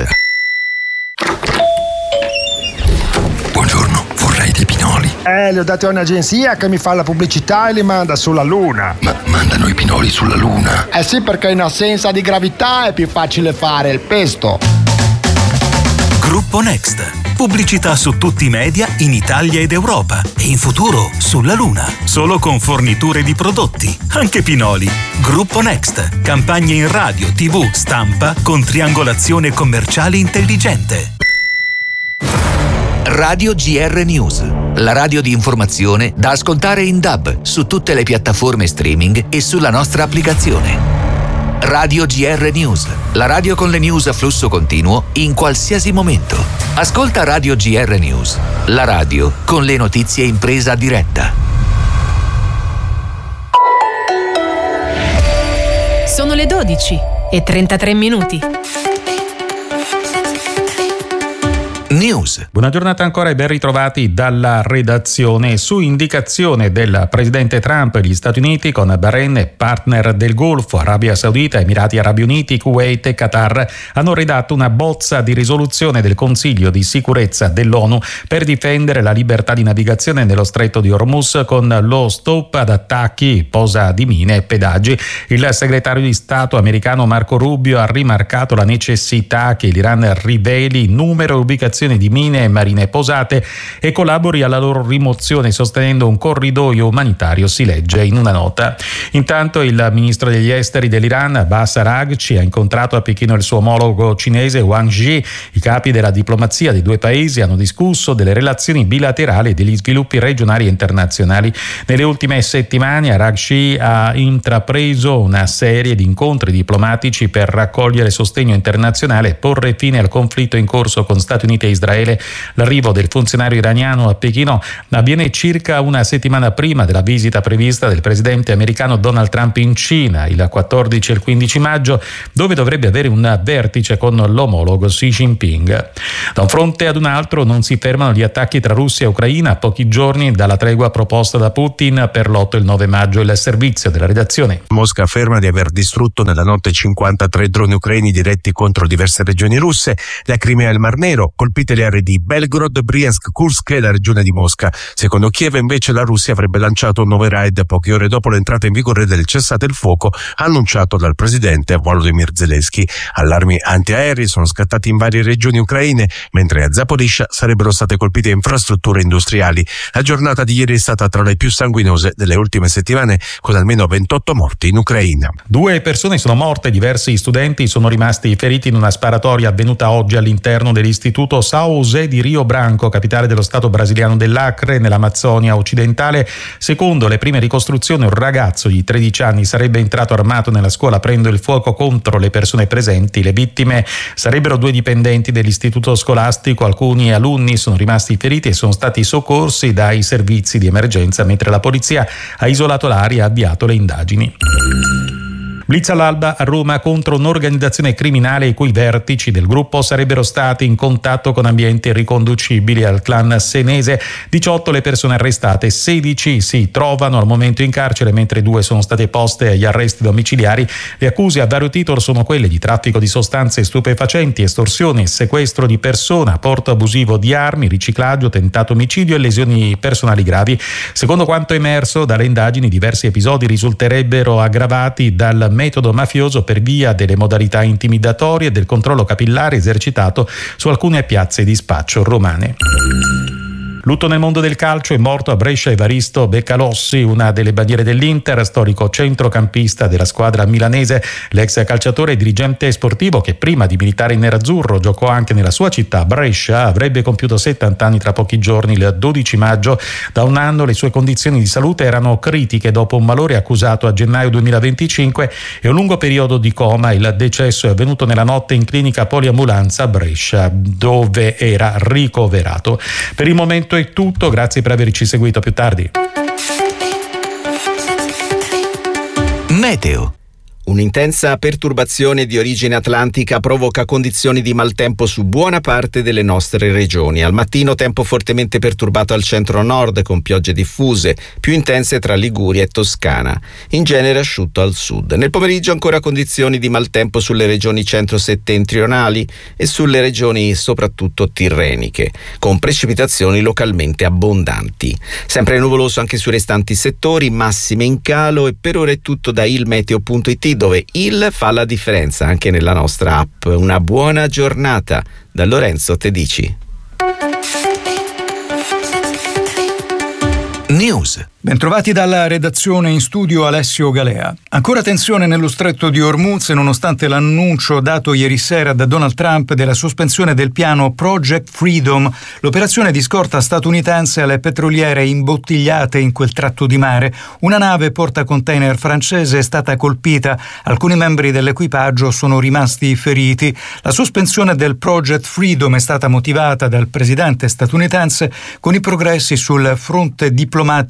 Buongiorno, vorrei dei pinoli. Li ho dati a un'agenzia che mi fa la pubblicità e li manda sulla Luna. Ma mandano i pinoli sulla Luna? Eh sì, perché in assenza di gravità è più facile fare il pesto. Gruppo Next. Pubblicità su tutti i media in Italia ed Europa e in futuro sulla Luna. Solo con forniture di prodotti, anche pinoli. Gruppo Next. Campagne in radio, TV, stampa con triangolazione commerciale intelligente. Radio GR News. La radio di informazione da ascoltare in DAB su tutte le piattaforme streaming e sulla nostra applicazione. Radio GR News, la radio con le news a flusso continuo in qualsiasi momento. Ascolta Radio GR News, la radio con le notizie in presa diretta. Sono le 12:33. News. Buona giornata ancora e ben ritrovati dalla redazione. Su indicazione del presidente Trump, gli Stati Uniti con Bahrain, partner del Golfo, Arabia Saudita, Emirati Arabi Uniti, Kuwait e Qatar hanno redatto una bozza di risoluzione del Consiglio di sicurezza dell'ONU per difendere la libertà di navigazione nello stretto di Hormuz con lo stop ad attacchi, posa di mine e pedaggi. Il segretario di Stato americano Marco Rubio ha rimarcato la necessità che l'Iran riveli numero e ubicazione di mine e marine posate e collabori alla loro rimozione sostenendo un corridoio umanitario, si legge in una nota. Intanto il ministro degli esteri dell'Iran, Abbas Araghchi, ha incontrato a Pechino il suo omologo cinese Wang Yi. I capi della diplomazia dei due paesi hanno discusso delle relazioni bilaterali e degli sviluppi regionali e internazionali. Nelle ultime settimane Araghchi ha intrapreso una serie di incontri diplomatici per raccogliere sostegno internazionale e porre fine al conflitto in corso con Stati Uniti e Israele. L'arrivo del funzionario iraniano a Pechino avviene circa una settimana prima della visita prevista del presidente americano Donald Trump in Cina il 14 e il 15 maggio, dove dovrebbe avere un vertice con l'omologo Xi Jinping. Da un fronte ad un altro non si fermano gli attacchi tra Russia e Ucraina a pochi giorni dalla tregua proposta da Putin per l'8 e il 9 maggio. Il servizio della redazione. Mosca afferma di aver distrutto nella notte 53 droni ucraini diretti contro diverse regioni russe. La Crimea e il Mar Nero, colpite le aree di Belgorod, Briansk, Kursk e la regione di Mosca. Secondo Kiev invece la Russia avrebbe lanciato un nuovo raid poche ore dopo l'entrata in vigore del cessate il fuoco annunciato dal presidente Volodymyr Zelensky. Allarmi antiaerei sono scattati in varie regioni ucraine, mentre a Zaporizhzhia sarebbero state colpite infrastrutture industriali. La giornata di ieri è stata tra le più sanguinose delle ultime settimane, con almeno 28 morti in Ucraina. 2 persone sono morte, diversi studenti sono rimasti feriti in una sparatoria avvenuta oggi all'interno dell'istituto São José di Rio Branco, capitale dello stato brasiliano dell'Acre, nell'Amazzonia occidentale. Secondo le prime ricostruzioni, un ragazzo di 13 anni sarebbe entrato armato nella scuola aprendo il fuoco contro le persone presenti. Le vittime sarebbero 2 dipendenti dell'istituto scolastico. Alcuni alunni sono rimasti feriti e sono stati soccorsi dai servizi di emergenza, mentre la polizia ha isolato l'area e ha avviato le indagini. Blitz all'alba a Roma contro un'organizzazione criminale i cui vertici del gruppo sarebbero stati in contatto con ambienti riconducibili al clan senese. 18 le persone arrestate, 16 si trovano al momento in carcere, mentre 2 sono state poste agli arresti domiciliari. Le accuse a vario titolo sono quelle di traffico di sostanze stupefacenti, estorsione, sequestro di persona, porto abusivo di armi, riciclaggio, tentato omicidio e lesioni personali gravi. Secondo quanto emerso dalle indagini, diversi episodi risulterebbero aggravati dal metodo mafioso per via delle modalità intimidatorie e del controllo capillare esercitato su alcune piazze di spaccio romane. Lutto nel mondo del calcio, è morto a Brescia Evaristo Beccalossi, una delle bandiere dell'Inter, storico centrocampista della squadra milanese. L'ex calciatore e dirigente sportivo, che prima di militare in nerazzurro giocò anche nella sua città, Brescia, avrebbe compiuto 70 anni tra pochi giorni, il 12 maggio. Da un anno le sue condizioni di salute erano critiche dopo un malore accusato a gennaio 2025 e un lungo periodo di coma. Il decesso è avvenuto nella notte in clinica poliambulanza a Brescia, dove era ricoverato. Per il momento è tutto, grazie per averci seguito, a più tardi. Meteo. Un'intensa perturbazione di origine atlantica provoca condizioni di maltempo su buona parte delle nostre regioni. Al mattino tempo fortemente perturbato al centro-nord con piogge diffuse, più intense tra Liguria e Toscana. In genere asciutto al sud. Nel pomeriggio ancora condizioni di maltempo sulle regioni centro-settentrionali e sulle regioni soprattutto tirreniche, con precipitazioni localmente abbondanti. Sempre nuvoloso anche sui restanti settori, massime in calo, e per ora è tutto da ilmeteo.it, dove il fa la differenza anche nella nostra app. Una buona giornata da Lorenzo Tedici. News. Bentrovati dalla redazione, in studio Alessio Galea. Ancora tensione nello stretto di Hormuz nonostante l'annuncio dato ieri sera da Donald Trump della sospensione del piano Project Freedom, l'operazione di scorta statunitense alle petroliere imbottigliate in quel tratto di mare. Una nave portacontainer francese è stata colpita, alcuni membri dell'equipaggio sono rimasti feriti. La sospensione del Project Freedom è stata motivata dal presidente statunitense con i progressi sul fronte diplomatico con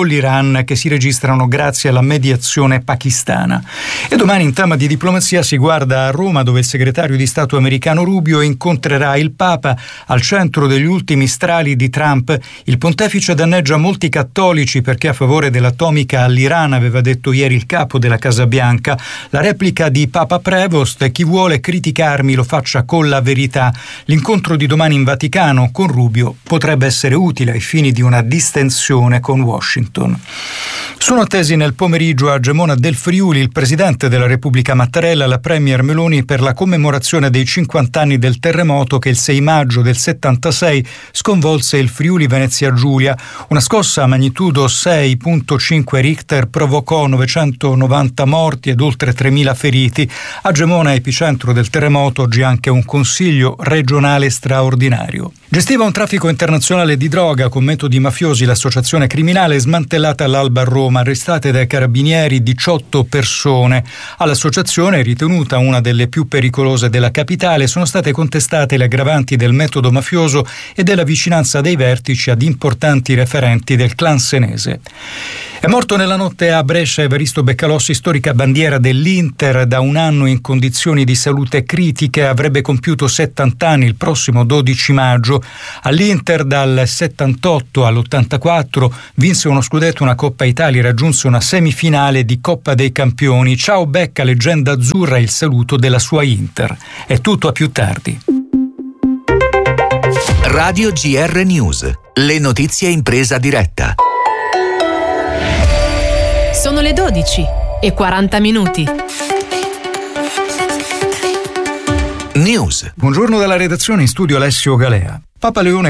con l'Iran che si registrano grazie alla mediazione pakistana. E domani in tema di diplomazia si guarda a Roma, dove il segretario di Stato americano Rubio incontrerà il Papa. Al centro degli ultimi strali di Trump, il pontefice danneggia molti cattolici perché a favore dell'atomica all'Iran, aveva detto ieri il capo della Casa Bianca. La replica di Papa Prevost: chi vuole criticarmi lo faccia con la verità. L'incontro di domani in Vaticano con Rubio potrebbe essere utile ai fini di una distensione con Washington. Sono attesi nel pomeriggio a Gemona del Friuli il presidente della Repubblica Mattarella e la premier Meloni per la commemorazione dei 50 anni del terremoto che il 6 maggio del 76 sconvolse il Friuli Venezia Giulia. Una scossa a magnitudo 6.5 Richter provocò 990 morti ed oltre 3.000 feriti. A Gemona, epicentro del terremoto, oggi anche un consiglio regionale straordinario. Gestiva un traffico internazionale di droga con metodi mafiosi l'associazione criminale smantellata all'alba a Roma, arrestate dai carabinieri 18 persone. All'associazione, ritenuta una delle più pericolose della capitale, sono state contestate le aggravanti del metodo mafioso e della vicinanza dei vertici ad importanti referenti del clan senese. È morto nella notte a Brescia Evaristo Beccalossi, storica bandiera dell'Inter, da un anno in condizioni di salute critiche, avrebbe compiuto 70 anni il prossimo 12 maggio. All'Inter dal 78 all'84 vinse uno scudetto, una Coppa Italia, raggiunse una semifinale di Coppa dei Campioni. Ciao Becca, leggenda azzurra, il saluto della sua Inter. È tutto, a più tardi. Radio GR News, le notizie in presa diretta. Sono le 12:40. News. Buongiorno dalla redazione, in studio Alessio Galea. Papa Leone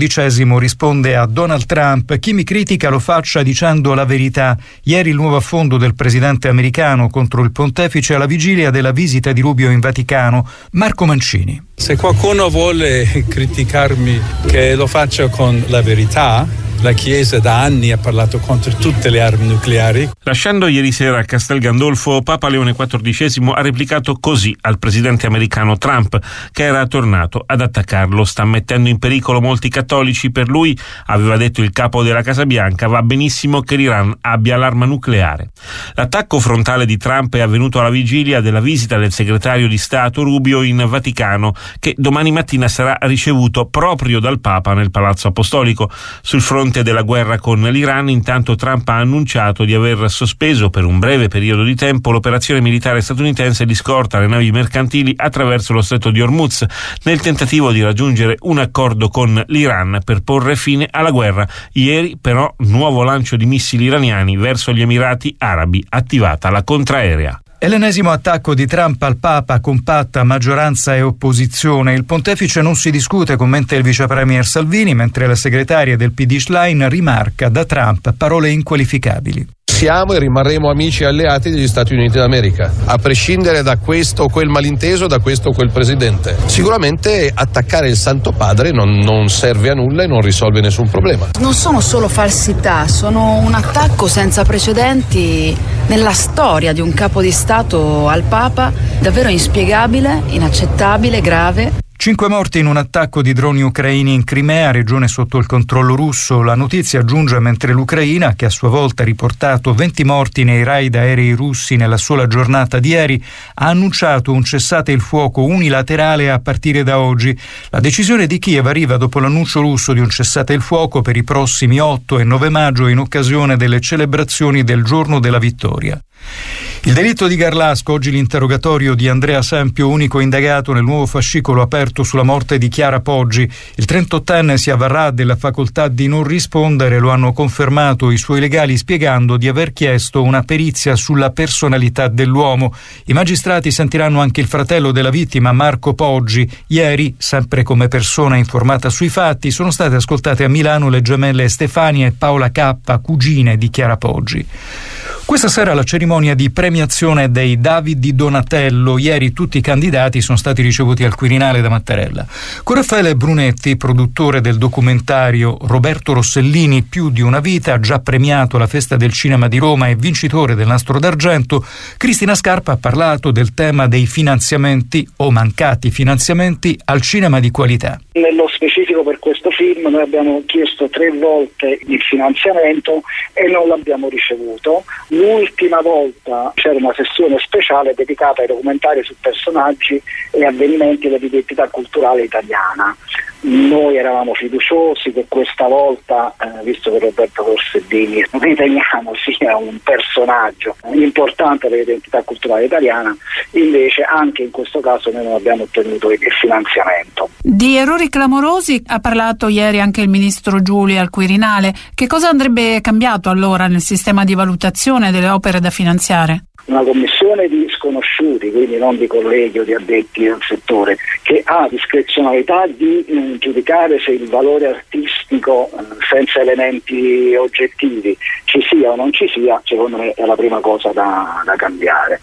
XIV risponde a Donald Trump: chi mi critica lo faccia dicendo la verità. Ieri il nuovo affondo del presidente americano contro il pontefice alla vigilia della visita di Rubio in Vaticano. Marco Mancini. Se qualcuno vuole criticarmi, che lo faccia con la verità. La Chiesa da anni ha parlato contro tutte le armi nucleari. Lasciando ieri sera a Castel Gandolfo, Papa Leone XIV ha replicato così al presidente americano Trump, che era tornato ad attaccarlo. Sta mettendo in pericolo molti cattolici. Per lui, aveva detto il capo della Casa Bianca, va benissimo che l'Iran abbia l'arma nucleare. L'attacco frontale di Trump è avvenuto alla vigilia della visita del segretario di Stato Rubio in Vaticano, che domani mattina sarà ricevuto proprio dal Papa nel Palazzo Apostolico. Sul fronte della guerra con l'Iran, intanto Trump ha annunciato di aver sospeso per un breve periodo di tempo l'operazione militare statunitense di scorta alle navi mercantili attraverso lo stretto di Hormuz, nel tentativo di raggiungere un accordo con l'Iran per porre fine alla guerra. Ieri però nuovo lancio di missili iraniani verso gli Emirati Arabi, attivata la contraerea. È l'ennesimo attacco di Trump al Papa, compatta maggioranza e opposizione. Il pontefice non si discute, commenta il vice premier Salvini, mentre la segretaria del PD Schlein rimarca da Trump parole inqualificabili. Siamo e rimarremo amici e alleati degli Stati Uniti d'America, a prescindere da questo o quel malinteso, da questo o quel presidente. Sicuramente attaccare il Santo Padre non serve a nulla e non risolve nessun problema. Non sono solo falsità, sono un attacco senza precedenti nella storia di un capo di Stato al Papa, davvero inspiegabile, inaccettabile, grave. 5 morti in un attacco di droni ucraini in Crimea, regione sotto il controllo russo. La notizia giunge mentre l'Ucraina, che a sua volta ha riportato 20 morti nei raid aerei russi nella sola giornata di ieri, ha annunciato un cessate il fuoco unilaterale a partire da oggi. La decisione di Kiev arriva dopo l'annuncio russo di un cessate il fuoco per i prossimi 8 e 9 maggio in occasione delle celebrazioni del giorno della vittoria. Il delitto di Garlasco, oggi l'interrogatorio di Andrea Sempio, unico indagato nel nuovo fascicolo aperto sulla morte di Chiara Poggi. Il 38enne si avvarrà della facoltà di non rispondere, lo hanno confermato i suoi legali spiegando di aver chiesto una perizia sulla personalità dell'uomo. I magistrati sentiranno anche il fratello della vittima, Marco Poggi. Ieri, sempre come persona informata sui fatti, sono state ascoltate a Milano le gemelle Stefania e Paola K, cugine di Chiara Poggi. Questa sera la cerimonia di premiazione dei David di Donatello. Ieri tutti i candidati sono stati ricevuti al Quirinale da Mattarella. Con Raffaele Brunetti, produttore del documentario Roberto Rossellini, Più di una vita, già premiato alla Festa del Cinema di Roma e vincitore del Nastro d'Argento, Cristina Scarpa ha parlato del tema dei finanziamenti o mancati finanziamenti al cinema di qualità. Nello specifico per questo film noi abbiamo chiesto 3 volte il finanziamento e non l'abbiamo ricevuto. L'ultima volta c'era una sessione speciale dedicata ai documentari su personaggi e avvenimenti dell'identità culturale italiana. Noi eravamo fiduciosi che questa volta, visto che Roberto Rossellini riteniamo sia un personaggio importante dell'identità culturale italiana, invece anche in questo caso noi non abbiamo ottenuto il finanziamento. Di errori clamorosi ha parlato ieri anche il ministro Giuli al Quirinale. Che cosa andrebbe cambiato allora nel sistema di valutazione delle opere da finanziare? Una commissione di sconosciuti, quindi non di colleghi o di addetti al settore, che ha discrezionalità di giudicare se il valore artistico senza elementi oggettivi ci sia o non ci sia, secondo me è la prima cosa da cambiare.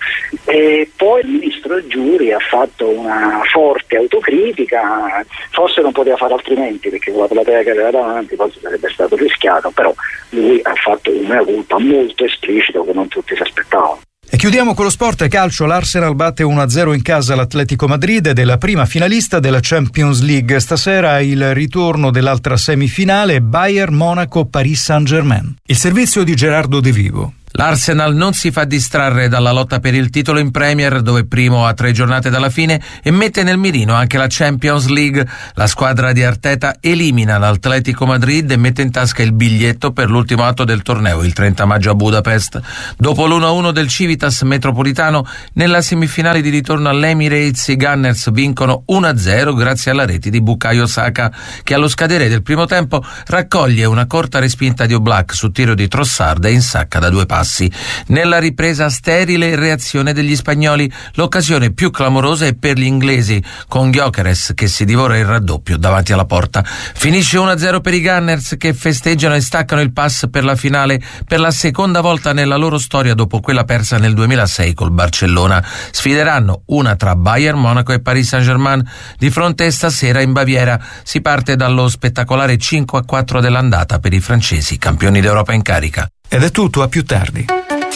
E poi il ministro Giuri ha fatto una forte autocritica, forse non poteva fare altrimenti perché con la platea che aveva davanti forse sarebbe stato rischiato, però lui ha fatto un mea culpa molto esplicito che non tutti si aspettavano. E chiudiamo con lo sport calcio. L'Arsenal batte 1-0 in casa l'Atletico Madrid ed è la prima finalista della Champions League. Stasera il ritorno dell'altra semifinale, Bayern Monaco-Paris Saint-Germain. Il servizio di Gerardo De Vivo. L'Arsenal non si fa distrarre dalla lotta per il titolo in Premier, dove primo a 3 giornate dalla fine, e mette nel mirino anche la Champions League. La squadra di Arteta elimina l'Atletico Madrid e mette in tasca il biglietto per l'ultimo atto del torneo, il 30 maggio a Budapest. Dopo l'1-1 del Civitas Metropolitano, nella semifinale di ritorno all'Emirates i Gunners vincono 1-0 grazie alla rete di Bukayo Saka, che allo scadere del primo tempo raccoglie una corta respinta di Oblak su tiro di Trossard e insacca da 2 passi. Nella ripresa sterile reazione degli spagnoli, l'occasione più clamorosa è per gli inglesi, con Gyökeres che si divora il raddoppio davanti alla porta. Finisce 1-0 per i Gunners, che festeggiano e staccano il pass per la finale per la seconda volta nella loro storia dopo quella persa nel 2006 col Barcellona. Sfideranno una tra Bayern Monaco e Paris Saint-Germain di fronte stasera in Baviera. Si parte dallo spettacolare 5-4 dell'andata per i francesi, campioni d'Europa in carica. Ed è tutto, a più tardi.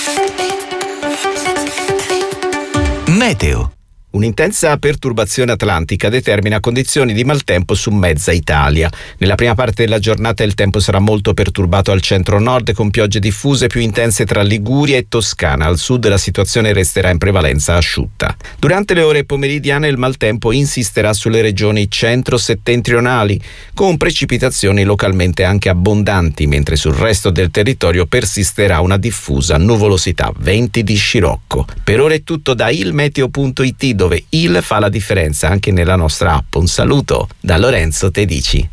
Meteo. Un'intensa perturbazione atlantica determina condizioni di maltempo su mezza Italia. Nella prima parte della giornata il tempo sarà molto perturbato al centro-nord, con piogge diffuse più intense tra Liguria e Toscana. Al sud la situazione resterà in prevalenza asciutta. Durante le ore pomeridiane il maltempo insisterà sulle regioni centro-settentrionali, con precipitazioni localmente anche abbondanti, mentre sul resto del territorio persisterà una diffusa nuvolosità, venti di scirocco. Per ora è tutto da ilmeteo.it, dove il fa la differenza anche nella nostra app. Un saluto da Lorenzo Tedici.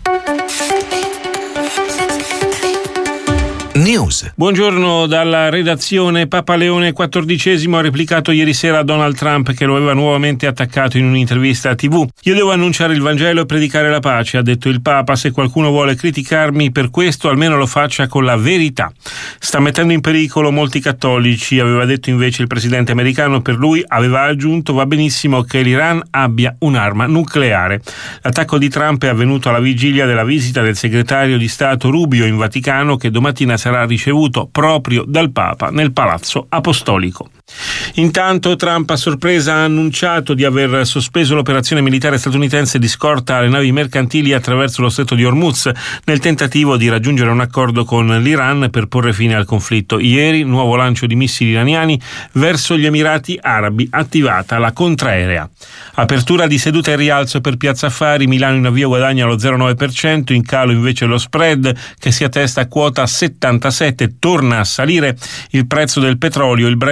News. Buongiorno dalla redazione. Papa Leone XIV ha replicato ieri sera a Donald Trump, che lo aveva nuovamente attaccato in un'intervista a TV. Io devo annunciare il Vangelo e predicare la pace, ha detto il Papa. Se qualcuno vuole criticarmi per questo, almeno lo faccia con la verità. Sta mettendo in pericolo molti cattolici, aveva detto invece il presidente americano. Per lui, aveva aggiunto, va benissimo che l'Iran abbia un'arma nucleare. L'attacco di Trump è avvenuto alla vigilia della visita del segretario di Stato Rubio in Vaticano, che domattina sarà ricevuto proprio dal Papa nel Palazzo Apostolico. Intanto Trump a sorpresa ha annunciato di aver sospeso l'operazione militare statunitense di scorta alle navi mercantili attraverso lo stretto di Hormuz, nel tentativo di raggiungere un accordo con l'Iran per porre fine al conflitto. Ieri nuovo lancio di missili iraniani verso gli Emirati Arabi, attivata la contraerea. Apertura di seduta e rialzo per Piazza Affari, Milano in avvio guadagna lo 0,9%, in calo invece lo spread che si attesta a quota 77, torna a salire il prezzo del petrolio, il Brent vale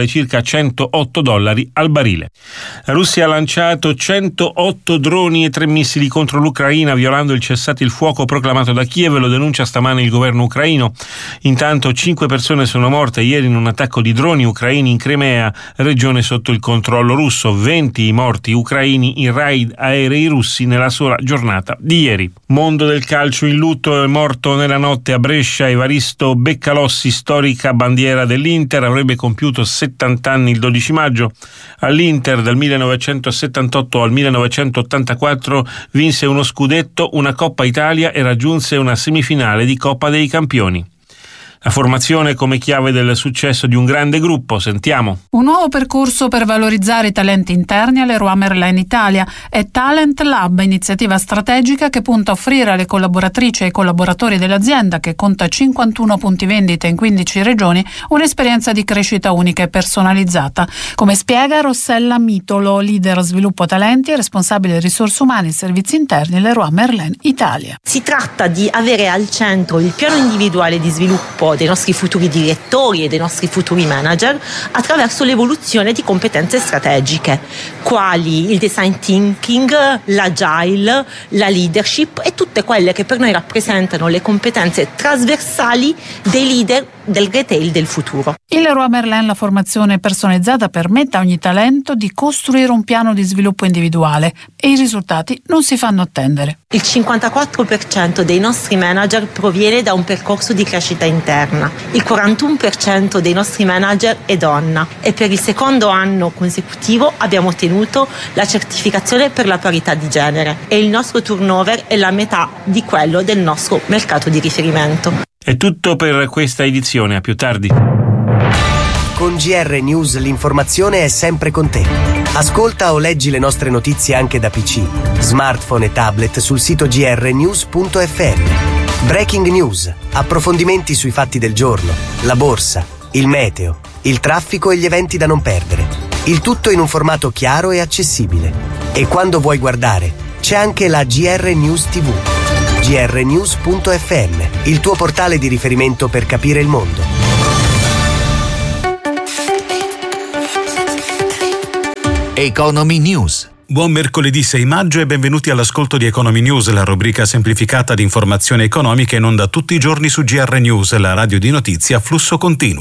vale circa $108 al barile. La Russia ha lanciato 108 droni e 3 missili contro l'Ucraina, violando il cessate il fuoco proclamato da Kiev, lo denuncia stamane il governo ucraino. Intanto 5 persone sono morte ieri in un attacco di droni ucraini in Crimea, regione sotto il controllo russo. 20 i morti ucraini in raid aerei russi nella sola giornata di ieri. Mondo del calcio in lutto, è morto nella notte a Brescia Evaristo Beccalossi, storica bandiera dell'Inter, avrebbe compiuto 70 anni il 12 maggio. All'Inter dal 1978 al 1984 vinse uno scudetto, una Coppa Italia e raggiunse una semifinale di Coppa dei Campioni. La formazione come chiave del successo di un grande gruppo, sentiamo. Un nuovo percorso per valorizzare i talenti interni all'Leroy Merlin Italia è Talent Lab, iniziativa strategica che punta a offrire alle collaboratrici e ai collaboratori dell'azienda, che conta 51 punti vendita in 15 regioni, un'esperienza di crescita unica e personalizzata. Come spiega Rossella Mitolo, leader sviluppo talenti e responsabile risorse umane e servizi interni Leroy Merlin Italia. Si tratta di avere al centro il piano individuale di sviluppo dei nostri futuri direttori e dei nostri futuri manager attraverso l'evoluzione di competenze strategiche, quali il design thinking, l'agile, la leadership e tutte quelle che per noi rappresentano le competenze trasversali dei leader del retail del futuro. Il Leroy Merlin, la formazione personalizzata, permette a ogni talento di costruire un piano di sviluppo individuale e i risultati non si fanno attendere. Il 54% dei nostri manager proviene da un percorso di crescita interna, il 41% dei nostri manager è donna e per il secondo anno consecutivo abbiamo ottenuto la certificazione per la parità di genere e il nostro turnover è la metà di quello del nostro mercato di riferimento. È tutto per questa edizione, a più tardi. Con GR News l'informazione è sempre con te. Ascolta o leggi le nostre notizie anche da PC, smartphone e tablet sul sito grnews.fm. Breaking news, approfondimenti sui fatti del giorno, la borsa, il meteo, il traffico e gli eventi da non perdere. Il tutto in un formato chiaro e accessibile. E quando vuoi guardare, c'è anche la GR News TV. grnews.fm, il tuo portale di riferimento per capire il mondo. Economy News. Buon mercoledì 6 maggio e benvenuti all'ascolto di Economy News, la rubrica semplificata di informazione economica in onda tutti i giorni su GR News, la radio di notizie a flusso continuo.